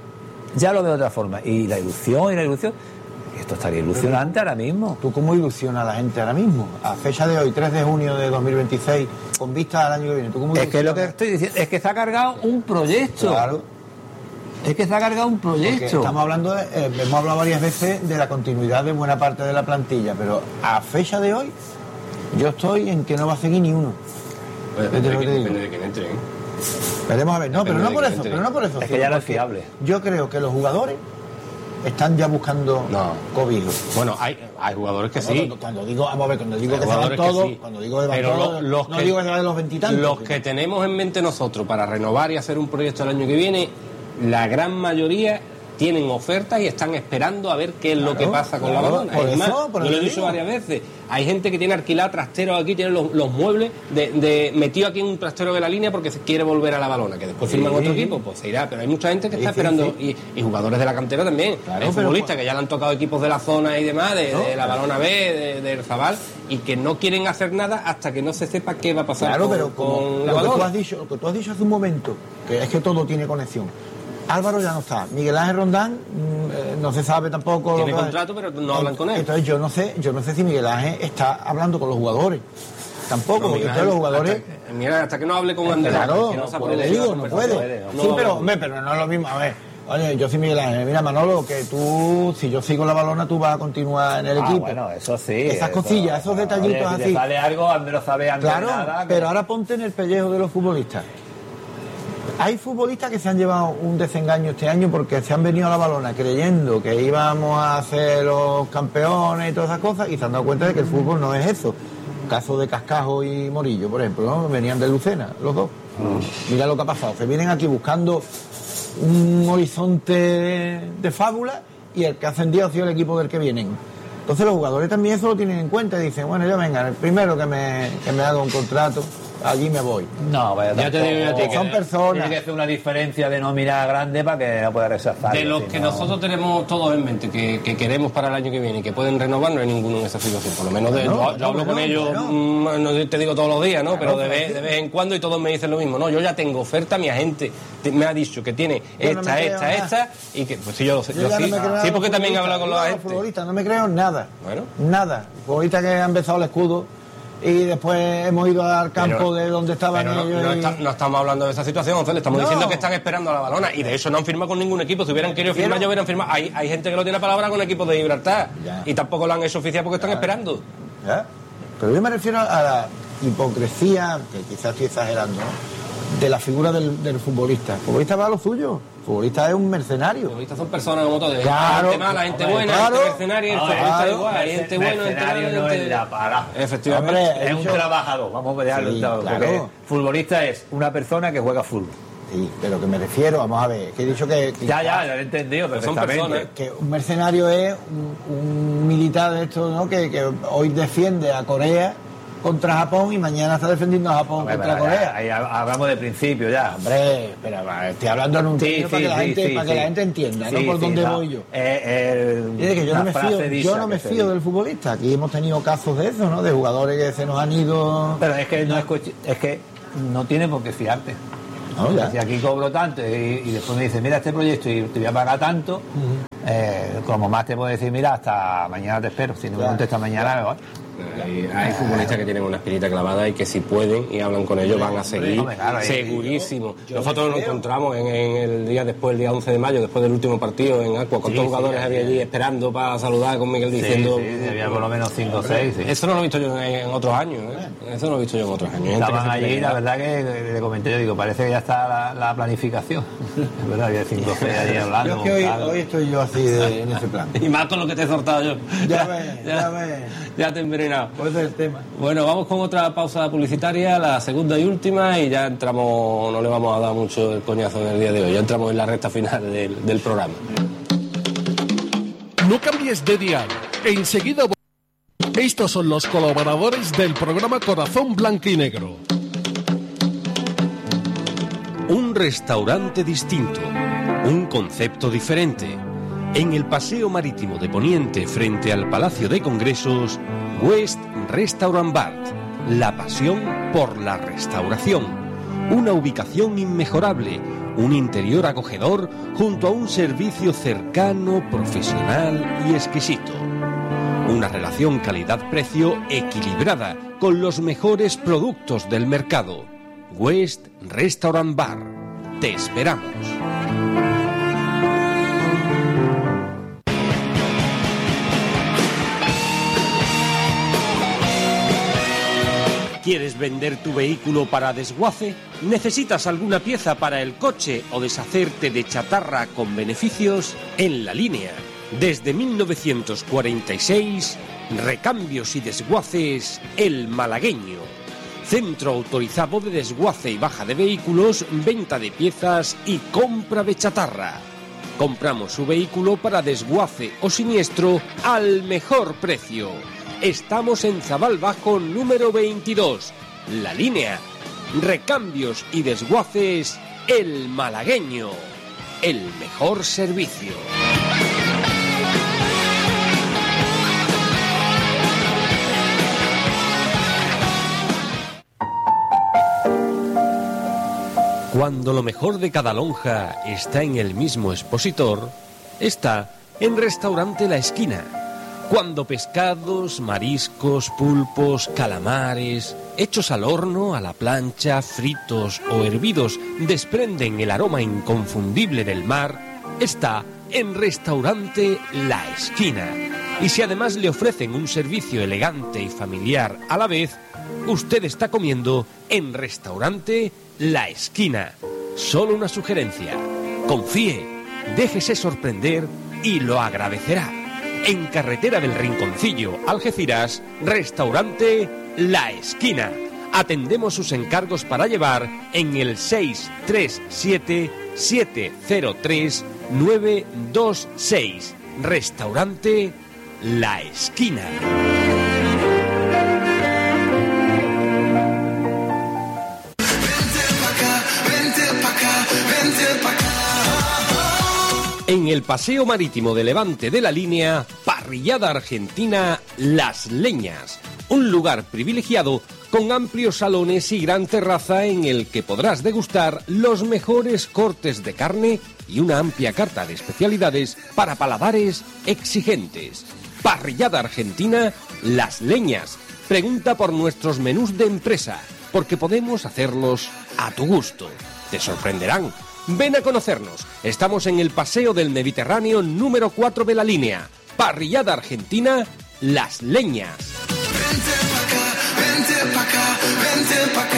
y la ilusión, esto estaría ilusionante ahora mismo. ¿Tú cómo ilusiona a la gente ahora mismo? A fecha de hoy, 3 de junio de 2026, con vista al año que viene, ¿tú cómo es que lo que estoy diciendo es que se ha cargado un proyecto. Claro. Es que se ha cargado un proyecto. Porque estamos hablando, hemos hablado varias veces de la continuidad de buena parte de la plantilla, pero a fecha de hoy, yo estoy en que no va a seguir ni uno. Depende de quién entre, ¿eh? Veremos a ver. No, pero no por eso. Es que ya no es fiable. Yo creo que los jugadores están ya buscando cobijo. Bueno, hay jugadores que sí. Cuando digo que se van todos, cuando digo que van todos, no digo que se van de los 20 y tantos. Los que tenemos en mente nosotros para renovar y hacer un proyecto el año que viene, la gran mayoría tienen ofertas y están esperando a ver qué es lo que pasa con la balona. Además, yo lo he dicho varias veces, hay gente que tiene alquilado trasteros aquí, tiene los muebles metido aquí en un trastero de la línea porque se quiere volver a la balona, que después firman otro equipo, pues se irá, pero hay mucha gente que está esperando. Y jugadores de la cantera también, hay futbolistas que ya le han tocado equipos de la zona y demás, de la balona B, del Zabal, y que no quieren hacer nada hasta que no se sepa qué va a pasar con la balona. Lo que tú has dicho hace un momento, que es que todo tiene conexión. Álvaro ya no está, Miguel Ángel Rondán no se sabe tampoco. Tiene contrato, pero no hablan con él. Entonces yo no sé si Miguel Ángel está hablando con los jugadores. Tampoco, porque todos los jugadores. Hasta que no hable con Andrés. Claro, no puede. Sí, pero no es lo mismo. A ver, oye, yo soy Miguel Ángel. Mira, Manolo, que tú, si yo sigo la balona, tú vas a continuar en el equipo. Bueno, eso sí. Esas cosillas, esos detallitos así. Si te sale algo, Andrés sabe antes nada. Pero ahora ponte en el pellejo de los futbolistas. Hay futbolistas que se han llevado un desengaño este año porque se han venido a la balona creyendo que íbamos a ser los campeones y todas esas cosas y se han dado cuenta de que el fútbol no es eso. Caso de Cascajo y Morillo, por ejemplo, ¿no? Venían de Lucena, los dos. Mira lo que ha pasado. Se vienen aquí buscando un horizonte de fábula y el que ha ascendido ha sido el equipo del que vienen. Entonces los jugadores también eso lo tienen en cuenta y dicen, bueno, yo venga, el primero que me haga un contrato, allí me voy. No, vaya, ya te digo yo a ti que son personas. Tiene que hacer una diferencia de nómina grande para que no pueda rechazar. De los que nosotros tenemos todos en mente, que queremos para el año que viene y que pueden renovar, no hay ninguno en esa situación. Por lo menos yo hablo con ellos, no te digo todos los días, ¿no? Pero de vez en cuando y todos me dicen lo mismo. No, yo ya tengo oferta, mi agente me ha dicho que tiene esta, y que, pues sí, yo sí, porque también he hablado con los agentes. Futbolistas, no me creo nada. Bueno. Nada. Futbolistas que han besado el escudo y después hemos ido al campo de donde estaban ellos. No estamos hablando de esa situación, le estamos diciendo que están esperando a la balona y de eso no han firmado con ningún equipo. Si hubieran querido firmar, ya hubieran firmado. Hay gente que lo tiene palabra con equipos de Gibraltar y tampoco lo han hecho oficial porque están esperando. ¿Ya? Pero yo me refiero a la hipocresía, que quizás estoy exagerando, ¿no? De la figura del futbolista. El futbolista va a lo suyo. El futbolista es un mercenario. Los futbolistas son personas como todos. Claro, gente mala, gente buena, gente mercenaria, el futbolista igual. Hay gente buena, mercenario no es la para. Efectivamente. Hombre, es un trabajador. Vamos a verlo. Sí, claro. Porque futbolista es una persona que juega fútbol. Sí, pero que me refiero, vamos a ver, que he dicho que ya lo he entendido perfectamente. Que un mercenario es un militar de esto, ¿no? Que hoy defiende a Corea contra Japón y mañana está defendiendo a Japón contra Corea. Ahí hablamos de principio ya. Hombre, pero estoy hablando en un término para que la gente entienda, ¿no? Por dónde voy yo. Dice que yo no me fío del futbolista. Aquí hemos tenido casos de eso, ¿no? De jugadores que se nos han ido. Pero es que no es cuestión, es que no tiene por qué fiarte. No, ya. Si aquí cobro tanto y después me dice, mira este proyecto y te voy a pagar tanto, como más te puedo decir, mira, hasta mañana te espero. Si no me contestas mañana, me voy. Hay futbolistas que tienen una espinita clavada y que si pueden y hablan con ellos van a seguir, segurísimo. Nosotros nos encontramos en el día después, el día 11 de mayo, después del último partido en Aqua, con todos los jugadores había allí esperando para saludar con Miguel diciendo... Sí, había por lo menos 5 o 6. Eso no lo he visto yo en otros años, Eso no lo he visto yo en otros años. Estaban allí, la verdad que le comenté, yo digo, parece que ya está la planificación. Es verdad, había 5 o 6 allí hablando. Yo es que hoy estoy yo así en ese plan. Y más con lo que te he soltado yo. Ya ves. Ya te he envenenado. Pues ese es el tema. Bueno, vamos con otra pausa publicitaria, la segunda y última, y ya entramos, no le vamos a dar mucho el coñazo en el día de hoy, ya entramos en la recta final del programa. No cambies de dial. Enseguida. Estos son los colaboradores del programa Corazón Blanco y Negro. Un restaurante distinto, un concepto diferente. En el Paseo Marítimo de Poniente, frente al Palacio de Congresos, West Restaurant Bar, la pasión por la restauración. Una ubicación inmejorable, un interior acogedor junto a un servicio cercano, profesional y exquisito. Una relación calidad-precio equilibrada con los mejores productos del mercado. West Restaurant Bar. Te esperamos. ¿Quieres vender tu vehículo para desguace? ¿Necesitas alguna pieza para el coche o deshacerte de chatarra con beneficios? En La Línea, desde 1946, recambios y desguaces El Malagueño. Centro autorizado de desguace y baja de vehículos, venta de piezas y compra de chatarra. Compramos su vehículo para desguace o siniestro al mejor precio. Estamos en Zabal Bajo número 22. La Línea. Recambios y desguaces El Malagueño. El mejor servicio. Cuando lo mejor de cada lonja está en el mismo expositor, está en Restaurante La Esquina. Cuando pescados, mariscos, pulpos, calamares, hechos al horno, a la plancha, fritos o hervidos, desprenden el aroma inconfundible del mar, está en Restaurante La Esquina. Y si además le ofrecen un servicio elegante y familiar a la vez, usted está comiendo en Restaurante La Esquina. Solo una sugerencia: confíe, déjese sorprender y lo agradecerá. En Carretera del Rinconcillo, Algeciras, Restaurante La Esquina. Atendemos sus encargos para llevar en el 637-703-926. Restaurante La Esquina. En el Paseo Marítimo de Levante de La Línea, parrillada argentina Las Leñas. Un lugar privilegiado con amplios salones y gran terraza en el que podrás degustar los mejores cortes de carne y una amplia carta de especialidades para paladares exigentes. Parrillada argentina Las Leñas. Pregunta por nuestros menús de empresa, porque podemos hacerlos a tu gusto. Te sorprenderán. Ven a conocernos. Estamos en el Paseo del Mediterráneo número 4 de La Línea. Parrillada argentina Las Leñas. Vente pa' acá, vente pa' acá, vente pa'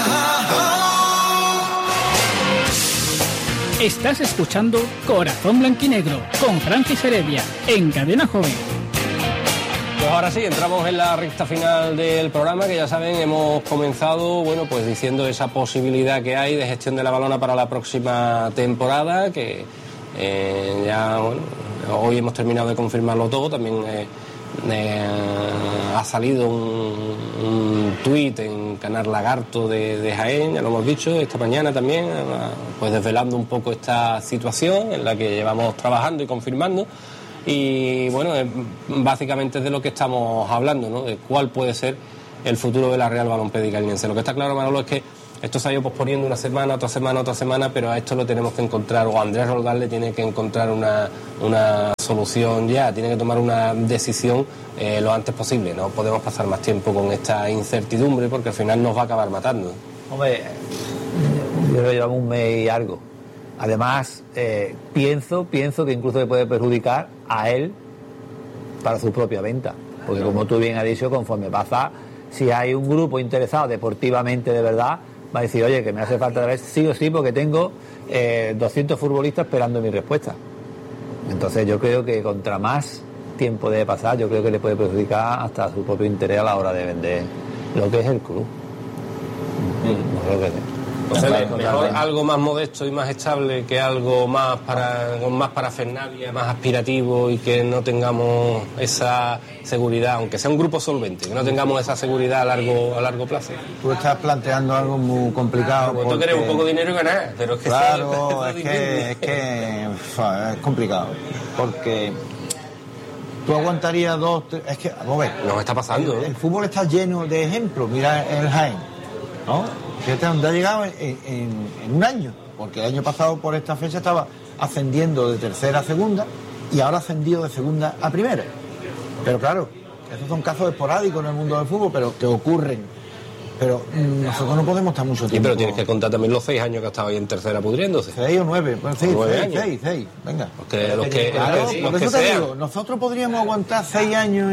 acá. Estás escuchando Corazón Blanquinegro con Francis Heredia en Cadena Joven. Pues ahora sí, entramos en la recta final del programa, que ya saben, hemos comenzado, bueno, pues diciendo esa posibilidad que hay de gestión de la balona para la próxima temporada, que ya, bueno, hoy hemos terminado de confirmarlo todo, también Ha salido un tuit en Canal Lagarto de Jaén, ya lo hemos dicho, esta mañana también, pues desvelando un poco esta situación en la que llevamos trabajando y confirmando. Y bueno, básicamente es de lo que estamos hablando, ¿no? De cuál puede ser el futuro de la Real Balompédica Linense. Lo que está claro, Manolo, es que esto se ha ido posponiendo una semana, otra semana, pero a esto lo tenemos que encontrar, o Andrés Roldán le tiene que encontrar una solución ya, tiene que tomar una decisión lo antes posible. No podemos pasar más tiempo con esta incertidumbre porque al final nos va a acabar matando. Hombre, yo lo llevamos un mes y algo. Además, pienso que incluso le puede perjudicar a él para su propia venta. Porque como tú bien has dicho, conforme pasa, si hay un grupo interesado deportivamente de verdad, va a decir, oye, que me hace falta de vez sí o sí porque tengo 200 futbolistas esperando mi respuesta. Entonces yo creo que contra más tiempo debe pasar, yo creo que le puede perjudicar hasta su propio interés a la hora de vender lo que es el club. No creo que sí. O sea, mejor algo más modesto y más estable que algo más con más parafernalia, más aspirativo y que no tengamos esa seguridad, aunque sea un grupo solvente, que no tengamos esa seguridad a largo plazo. Tú estás planteando algo muy complicado. Porque tú quieres un poco de dinero y ganar, pero es que claro, es que es complicado, porque tú aguantarías es que, vamos a ver, nos está pasando. El fútbol está lleno de ejemplos. Mira el Jaén, ¿no? Fíjate dónde ha llegado en un año, porque el año pasado por esta fecha estaba ascendiendo de tercera a segunda y ahora ha ascendido de segunda a primera. Pero claro, esos son casos esporádicos en el mundo del fútbol, pero que ocurren. Pero nosotros no podemos estar mucho tiempo. Sí, pero tienes que contar también los 6 años que ha estado ahí en tercera pudriéndose. 6 o 9, pues 6, venga. Por eso te digo, nosotros podríamos aguantar 6 años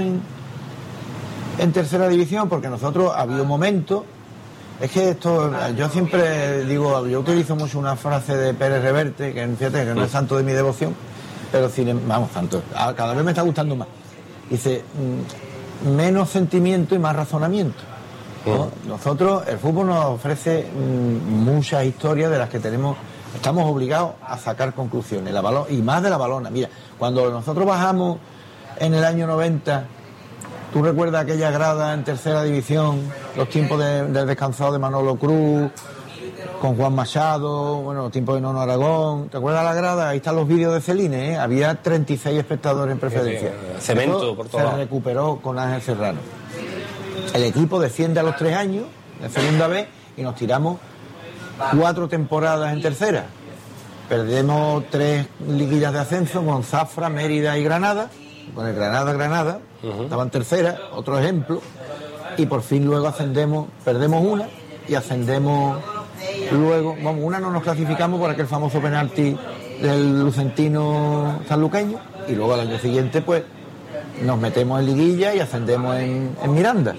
en tercera división, porque nosotros había un momento. Es que esto, yo siempre digo, yo utilizo mucho una frase de Pérez Reverte, que fíjate que no es santo de mi devoción, pero tanto, cada vez me está gustando más. Dice, menos sentimiento y más razonamiento, ¿no? Nosotros, el fútbol nos ofrece muchas historias de las que estamos obligados a sacar conclusiones, y más de la balona. Mira, cuando nosotros bajamos en el año 90, ¿tú recuerdas aquella grada en tercera división, los tiempos del descansado de Manolo Cruz, con Juan Machado, bueno, los tiempos de Nono Aragón? ¿Te acuerdas la grada? Ahí están los vídeos de Celine, ¿eh? Había 36 espectadores en preferencia. Cemento por todo. Se recuperó con Ángel Serrano. El equipo desciende a los 3 años, de segunda vez, y nos tiramos 4 temporadas en tercera. Perdemos 3 liguillas de ascenso con Zafra, Mérida y Granada. Con el Granada, estaba en tercera, otro ejemplo, y por fin luego perdemos una y ascendemos luego, una no nos clasificamos por aquel famoso penalti del lucentino sanluqueño, y luego al año siguiente pues nos metemos en liguilla y ascendemos en Miranda.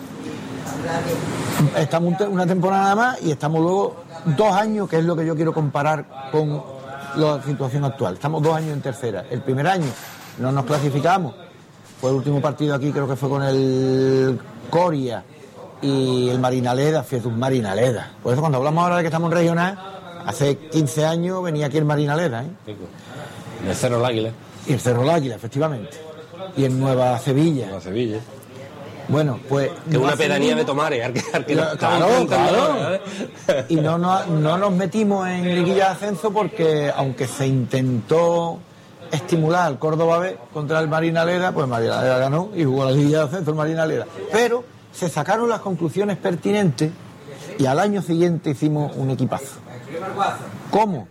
Estamos una temporada más y estamos luego 2 años, que es lo que yo quiero comparar con la situación actual. Estamos 2 años en tercera. El primer año no nos clasificamos, fue el último partido aquí, creo que fue con el Coria y el Marinaleda, fíjate, un Marinaleda. Por eso cuando hablamos ahora de que estamos en regional, hace 15 años venía aquí el Marinaleda, ¿eh? El Cerro del Águila. Y el Cerro del Águila, efectivamente. Y en Nueva Sevilla. Bueno, pues... Que una pedanía de Tomares. Claro. Y no nos metimos en liguilla de ascenso porque, aunque se intentó estimular al Córdoba B contra el Marinaleda, pues Marinaleda ganó y jugó la liguilla de ascenso el Marinaleda. Pero se sacaron las conclusiones pertinentes y al año siguiente hicimos un equipazo. ¿Cómo?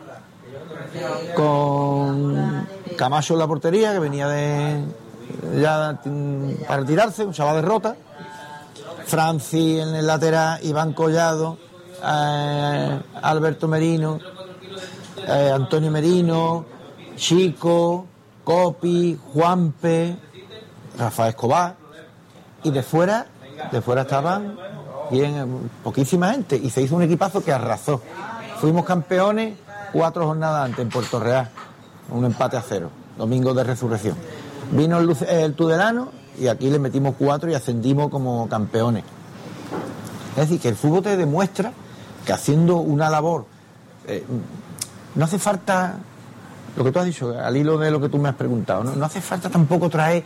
Con Camacho en la portería, que venía ya para retirarse, un chaval de Rota, Franci en el lateral, Iván Collado, Alberto Merino, Antonio Merino, Chico, Copi, Juanpe, Rafael Escobar, y de fuera estaban bien poquísima gente, y se hizo un equipazo que arrasó. Fuimos campeones 4 jornadas antes en Puerto Real, un empate a 0, domingo de resurrección. Vino el Tudelano y aquí le metimos 4 y ascendimos como campeones. Es decir, que el fútbol te demuestra que haciendo una labor, no hace falta, lo que tú has dicho, al hilo de lo que tú me has preguntado, no hace falta tampoco traer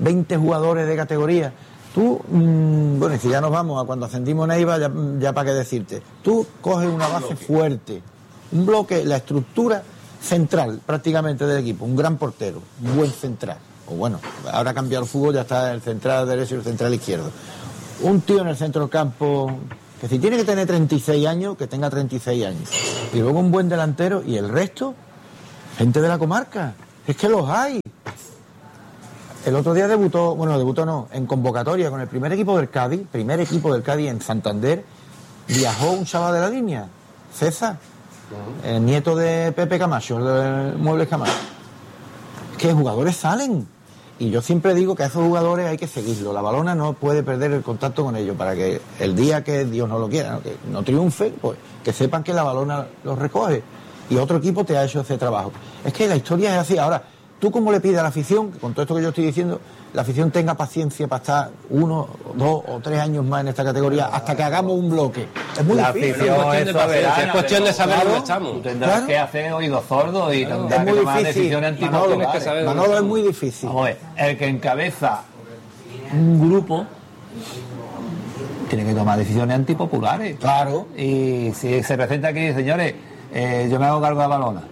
20 jugadores de categoría. Tú, bueno, y si ya nos vamos a cuando ascendimos Neiva, ya para qué decirte. Tú coges una base fuerte, un bloque, la estructura central prácticamente del equipo, un gran portero, un buen central. O bueno, ahora ha cambiado el fútbol, ya está el central derecho y el central izquierdo. Un tío en el centro del campo, que si tiene que tener 36 años, que tenga 36 años. Y luego un buen delantero y el resto, gente de la comarca. Es que los hay. El otro día debutó en convocatoria con el primer equipo del Cádiz en Santander. Viajó un chaval de la línea, César, el nieto de Pepe Camacho, el de Muebles Camacho. Es que jugadores salen. Y yo siempre digo que a esos jugadores hay que seguirlo. La Valona no puede perder el contacto con ellos para que el día que Dios no lo quiera, que no triunfe, pues que sepan que la Valona los recoge. Y otro equipo te ha hecho ese trabajo. Es que la historia es así. Ahora, ¿tú cómo le pides a la afición, con todo esto que yo estoy diciendo, la afición tenga paciencia para estar 1, 2 o 3 años más en esta categoría hasta que hagamos un bloque? Es muy difícil. Es cuestión de saber dónde estamos. Tú tendrás que hacer oídos sordos y tendrás que tomar decisiones antipopulares. Manolo, es muy difícil. Vamos a ver, el que encabeza un grupo tiene que tomar decisiones antipopulares. Claro. Y si se presenta aquí, señores, yo me hago cargo de la Valona.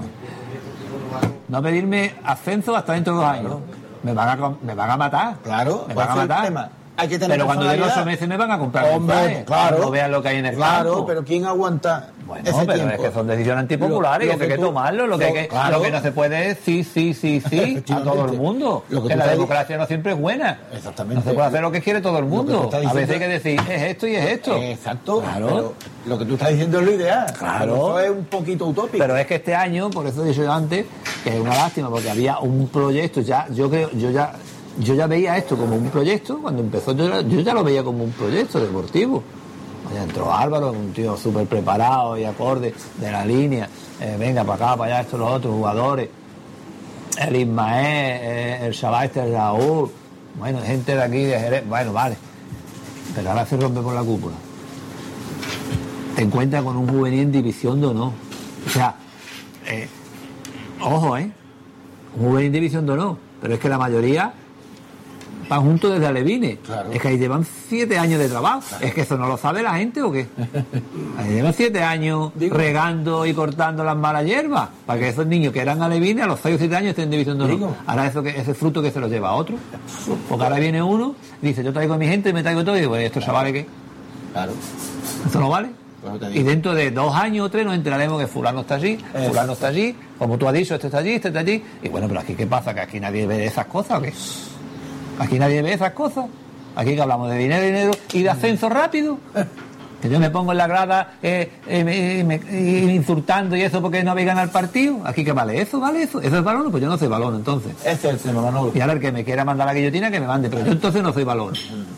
No pedirme ascenso hasta dentro de 2 años. Me van a matar. Claro, me van a matar. Hay que tener pero cuando den 8 meses me van a comprar. Hombre, claro. No vean lo que hay en el campo. Claro, pero ¿quién aguanta bueno, ese pero tiempo? Es que son decisiones antipopulares, que hay que tomarlo. Lo que no se puede es sí a todo el mundo. Que la democracia no siempre es buena. Exactamente. No se puede hacer lo que quiere todo el mundo. A veces hay que decir, es esto y es esto. Exacto. Claro. Pero lo que tú estás diciendo es lo ideal. Claro. Eso es un poquito utópico. Pero es que este año, por eso he dicho yo antes, que es una lástima, porque había un proyecto, yo ya veía esto como un proyecto, cuando empezó yo ya lo veía como un proyecto deportivo. Allá entró Álvaro, un tío súper preparado y acorde de la línea, venga para acá, para allá, estos los otros jugadores, el Ismael, el chaval el Raúl, bueno, gente de aquí de Jerez, bueno, vale, pero ahora se rompe por la cúpula. Te encuentras con un juvenil en división de honor, o sea, ojo, un juvenil en división de honor, pero es que la mayoría van juntos desde alevines. Claro. Es que ahí llevan 7 años de trabajo. Claro. ¿Es que eso no lo sabe la gente o qué? Ahí llevan 7 años regando y cortando las malas hierbas para que esos niños que eran alevines a los 6 o 7 años estén en división de honor. Ahora ese fruto que se lo lleva a otro. Porque ahora viene uno y dice, yo traigo a mi gente y me traigo todo y digo, ¿esto vale qué? Claro. ¿Esto no vale? Y dentro de 2 años o 3 nos enteraremos que fulano está allí, fulano está allí, como tú has dicho, este está allí. Y bueno, pero aquí ¿qué pasa? ¿Que aquí nadie ve esas cosas o qué? Aquí nadie ve esas cosas. Aquí que hablamos de dinero y de ascenso rápido. Que yo me pongo en la grada insultando y eso porque no habéis ganado el partido. Aquí que vale eso. ¿Eso es balón? Pues yo no soy balón entonces. Ese es el tema, Manolo. Y ahora el que me quiera mandar la guillotina que me mande, pero yo entonces no soy balón.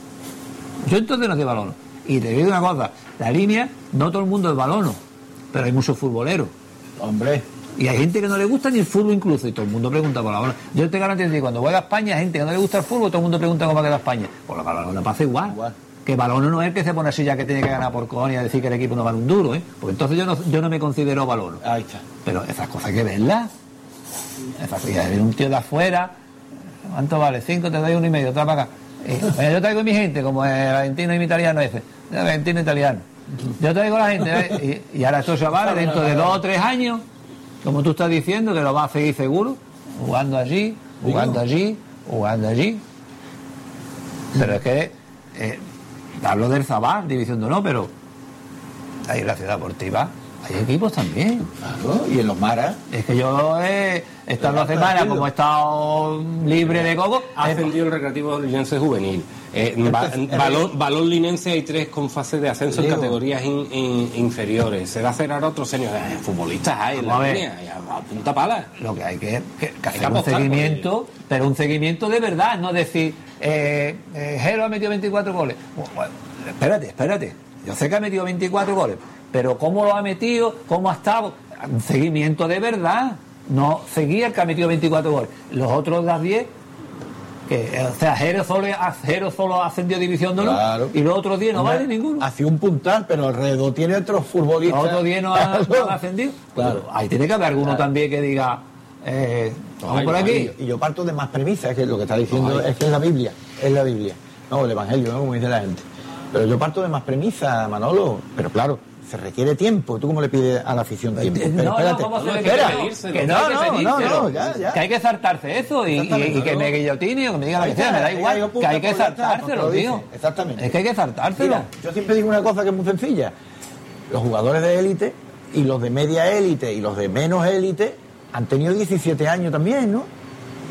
Y te digo una cosa, la línea, no todo el mundo es balón, pero hay muchos futboleros. Hombre. Y hay gente que no le gusta ni el fútbol incluso, y todo el mundo pregunta por la Valona. Yo te garantizo que cuando juega a España, hay gente que no le gusta el fútbol, todo el mundo pregunta cómo va a quedar España. Pues la Valona pasa igual. Que Valona no es el que se pone así ya que tiene que ganar por cojones y decir que el equipo no vale un duro, Porque entonces yo no me considero Valona. Ahí está. Pero esas cosas hay que verlas. Esas cosas, un tío de afuera, ¿cuánto vale? 5, te doy 1,5, trae para acá. Yo traigo a mi gente, como el argentino y mi italiano ese. El argentino italiano. Yo traigo a la gente, y ahora estos chavales, dentro de 2 o 3 años, como tú estás diciendo, que lo va a seguir seguro, jugando allí. Pero es que hablo del Zabal, división de honor, pero ahí en la ciudad deportiva hay equipos también. Claro, y en los maras. Es que yo he estado 2 semanas, como he estado libre de coco. Ha ascendido el Recreativo Linense Juvenil. Balón Linense hay 3 con fases de ascenso en categorías inferiores. Se va a hacer ahora otro senior. Futbolistas hay en la línea, a punta pala. Lo que hay que hacer un seguimiento, pero un seguimiento de verdad, no decir, Jero ha metido 24 goles. Bueno, espérate. Yo sé que ha metido 24 goles, pero ¿cómo lo ha metido? ¿Cómo ha estado? Un seguimiento de verdad. No seguía el que ha metido 24 goles. Los otros de las 10, Jero solo ascendió a división de honor, claro. Y los otros 10 no vale ninguno. Hacía un puntal, pero alrededor tiene otros futbolistas. Los otros 10 no han ascendido. Claro. Pero ahí tiene que haber alguno también que diga, Vamos por aquí. Y yo parto de más premisas, que lo que está diciendo es que es la Biblia, no el Evangelio, ¿no? Como dice la gente. Pero yo parto de más premisas, Manolo, pero claro, se requiere tiempo. ¿Tú cómo le pides a la afición tiempo? Pero espérate. Que hay que saltarse eso y que me guillotine o que me diga la que sea, me da igual, que hay que saltárselo, tío. Exactamente. Es que hay que saltárselo. Mira, yo siempre digo una cosa que es muy sencilla. Los jugadores de élite y los de media élite y los de menos élite han tenido 17 años también, ¿no?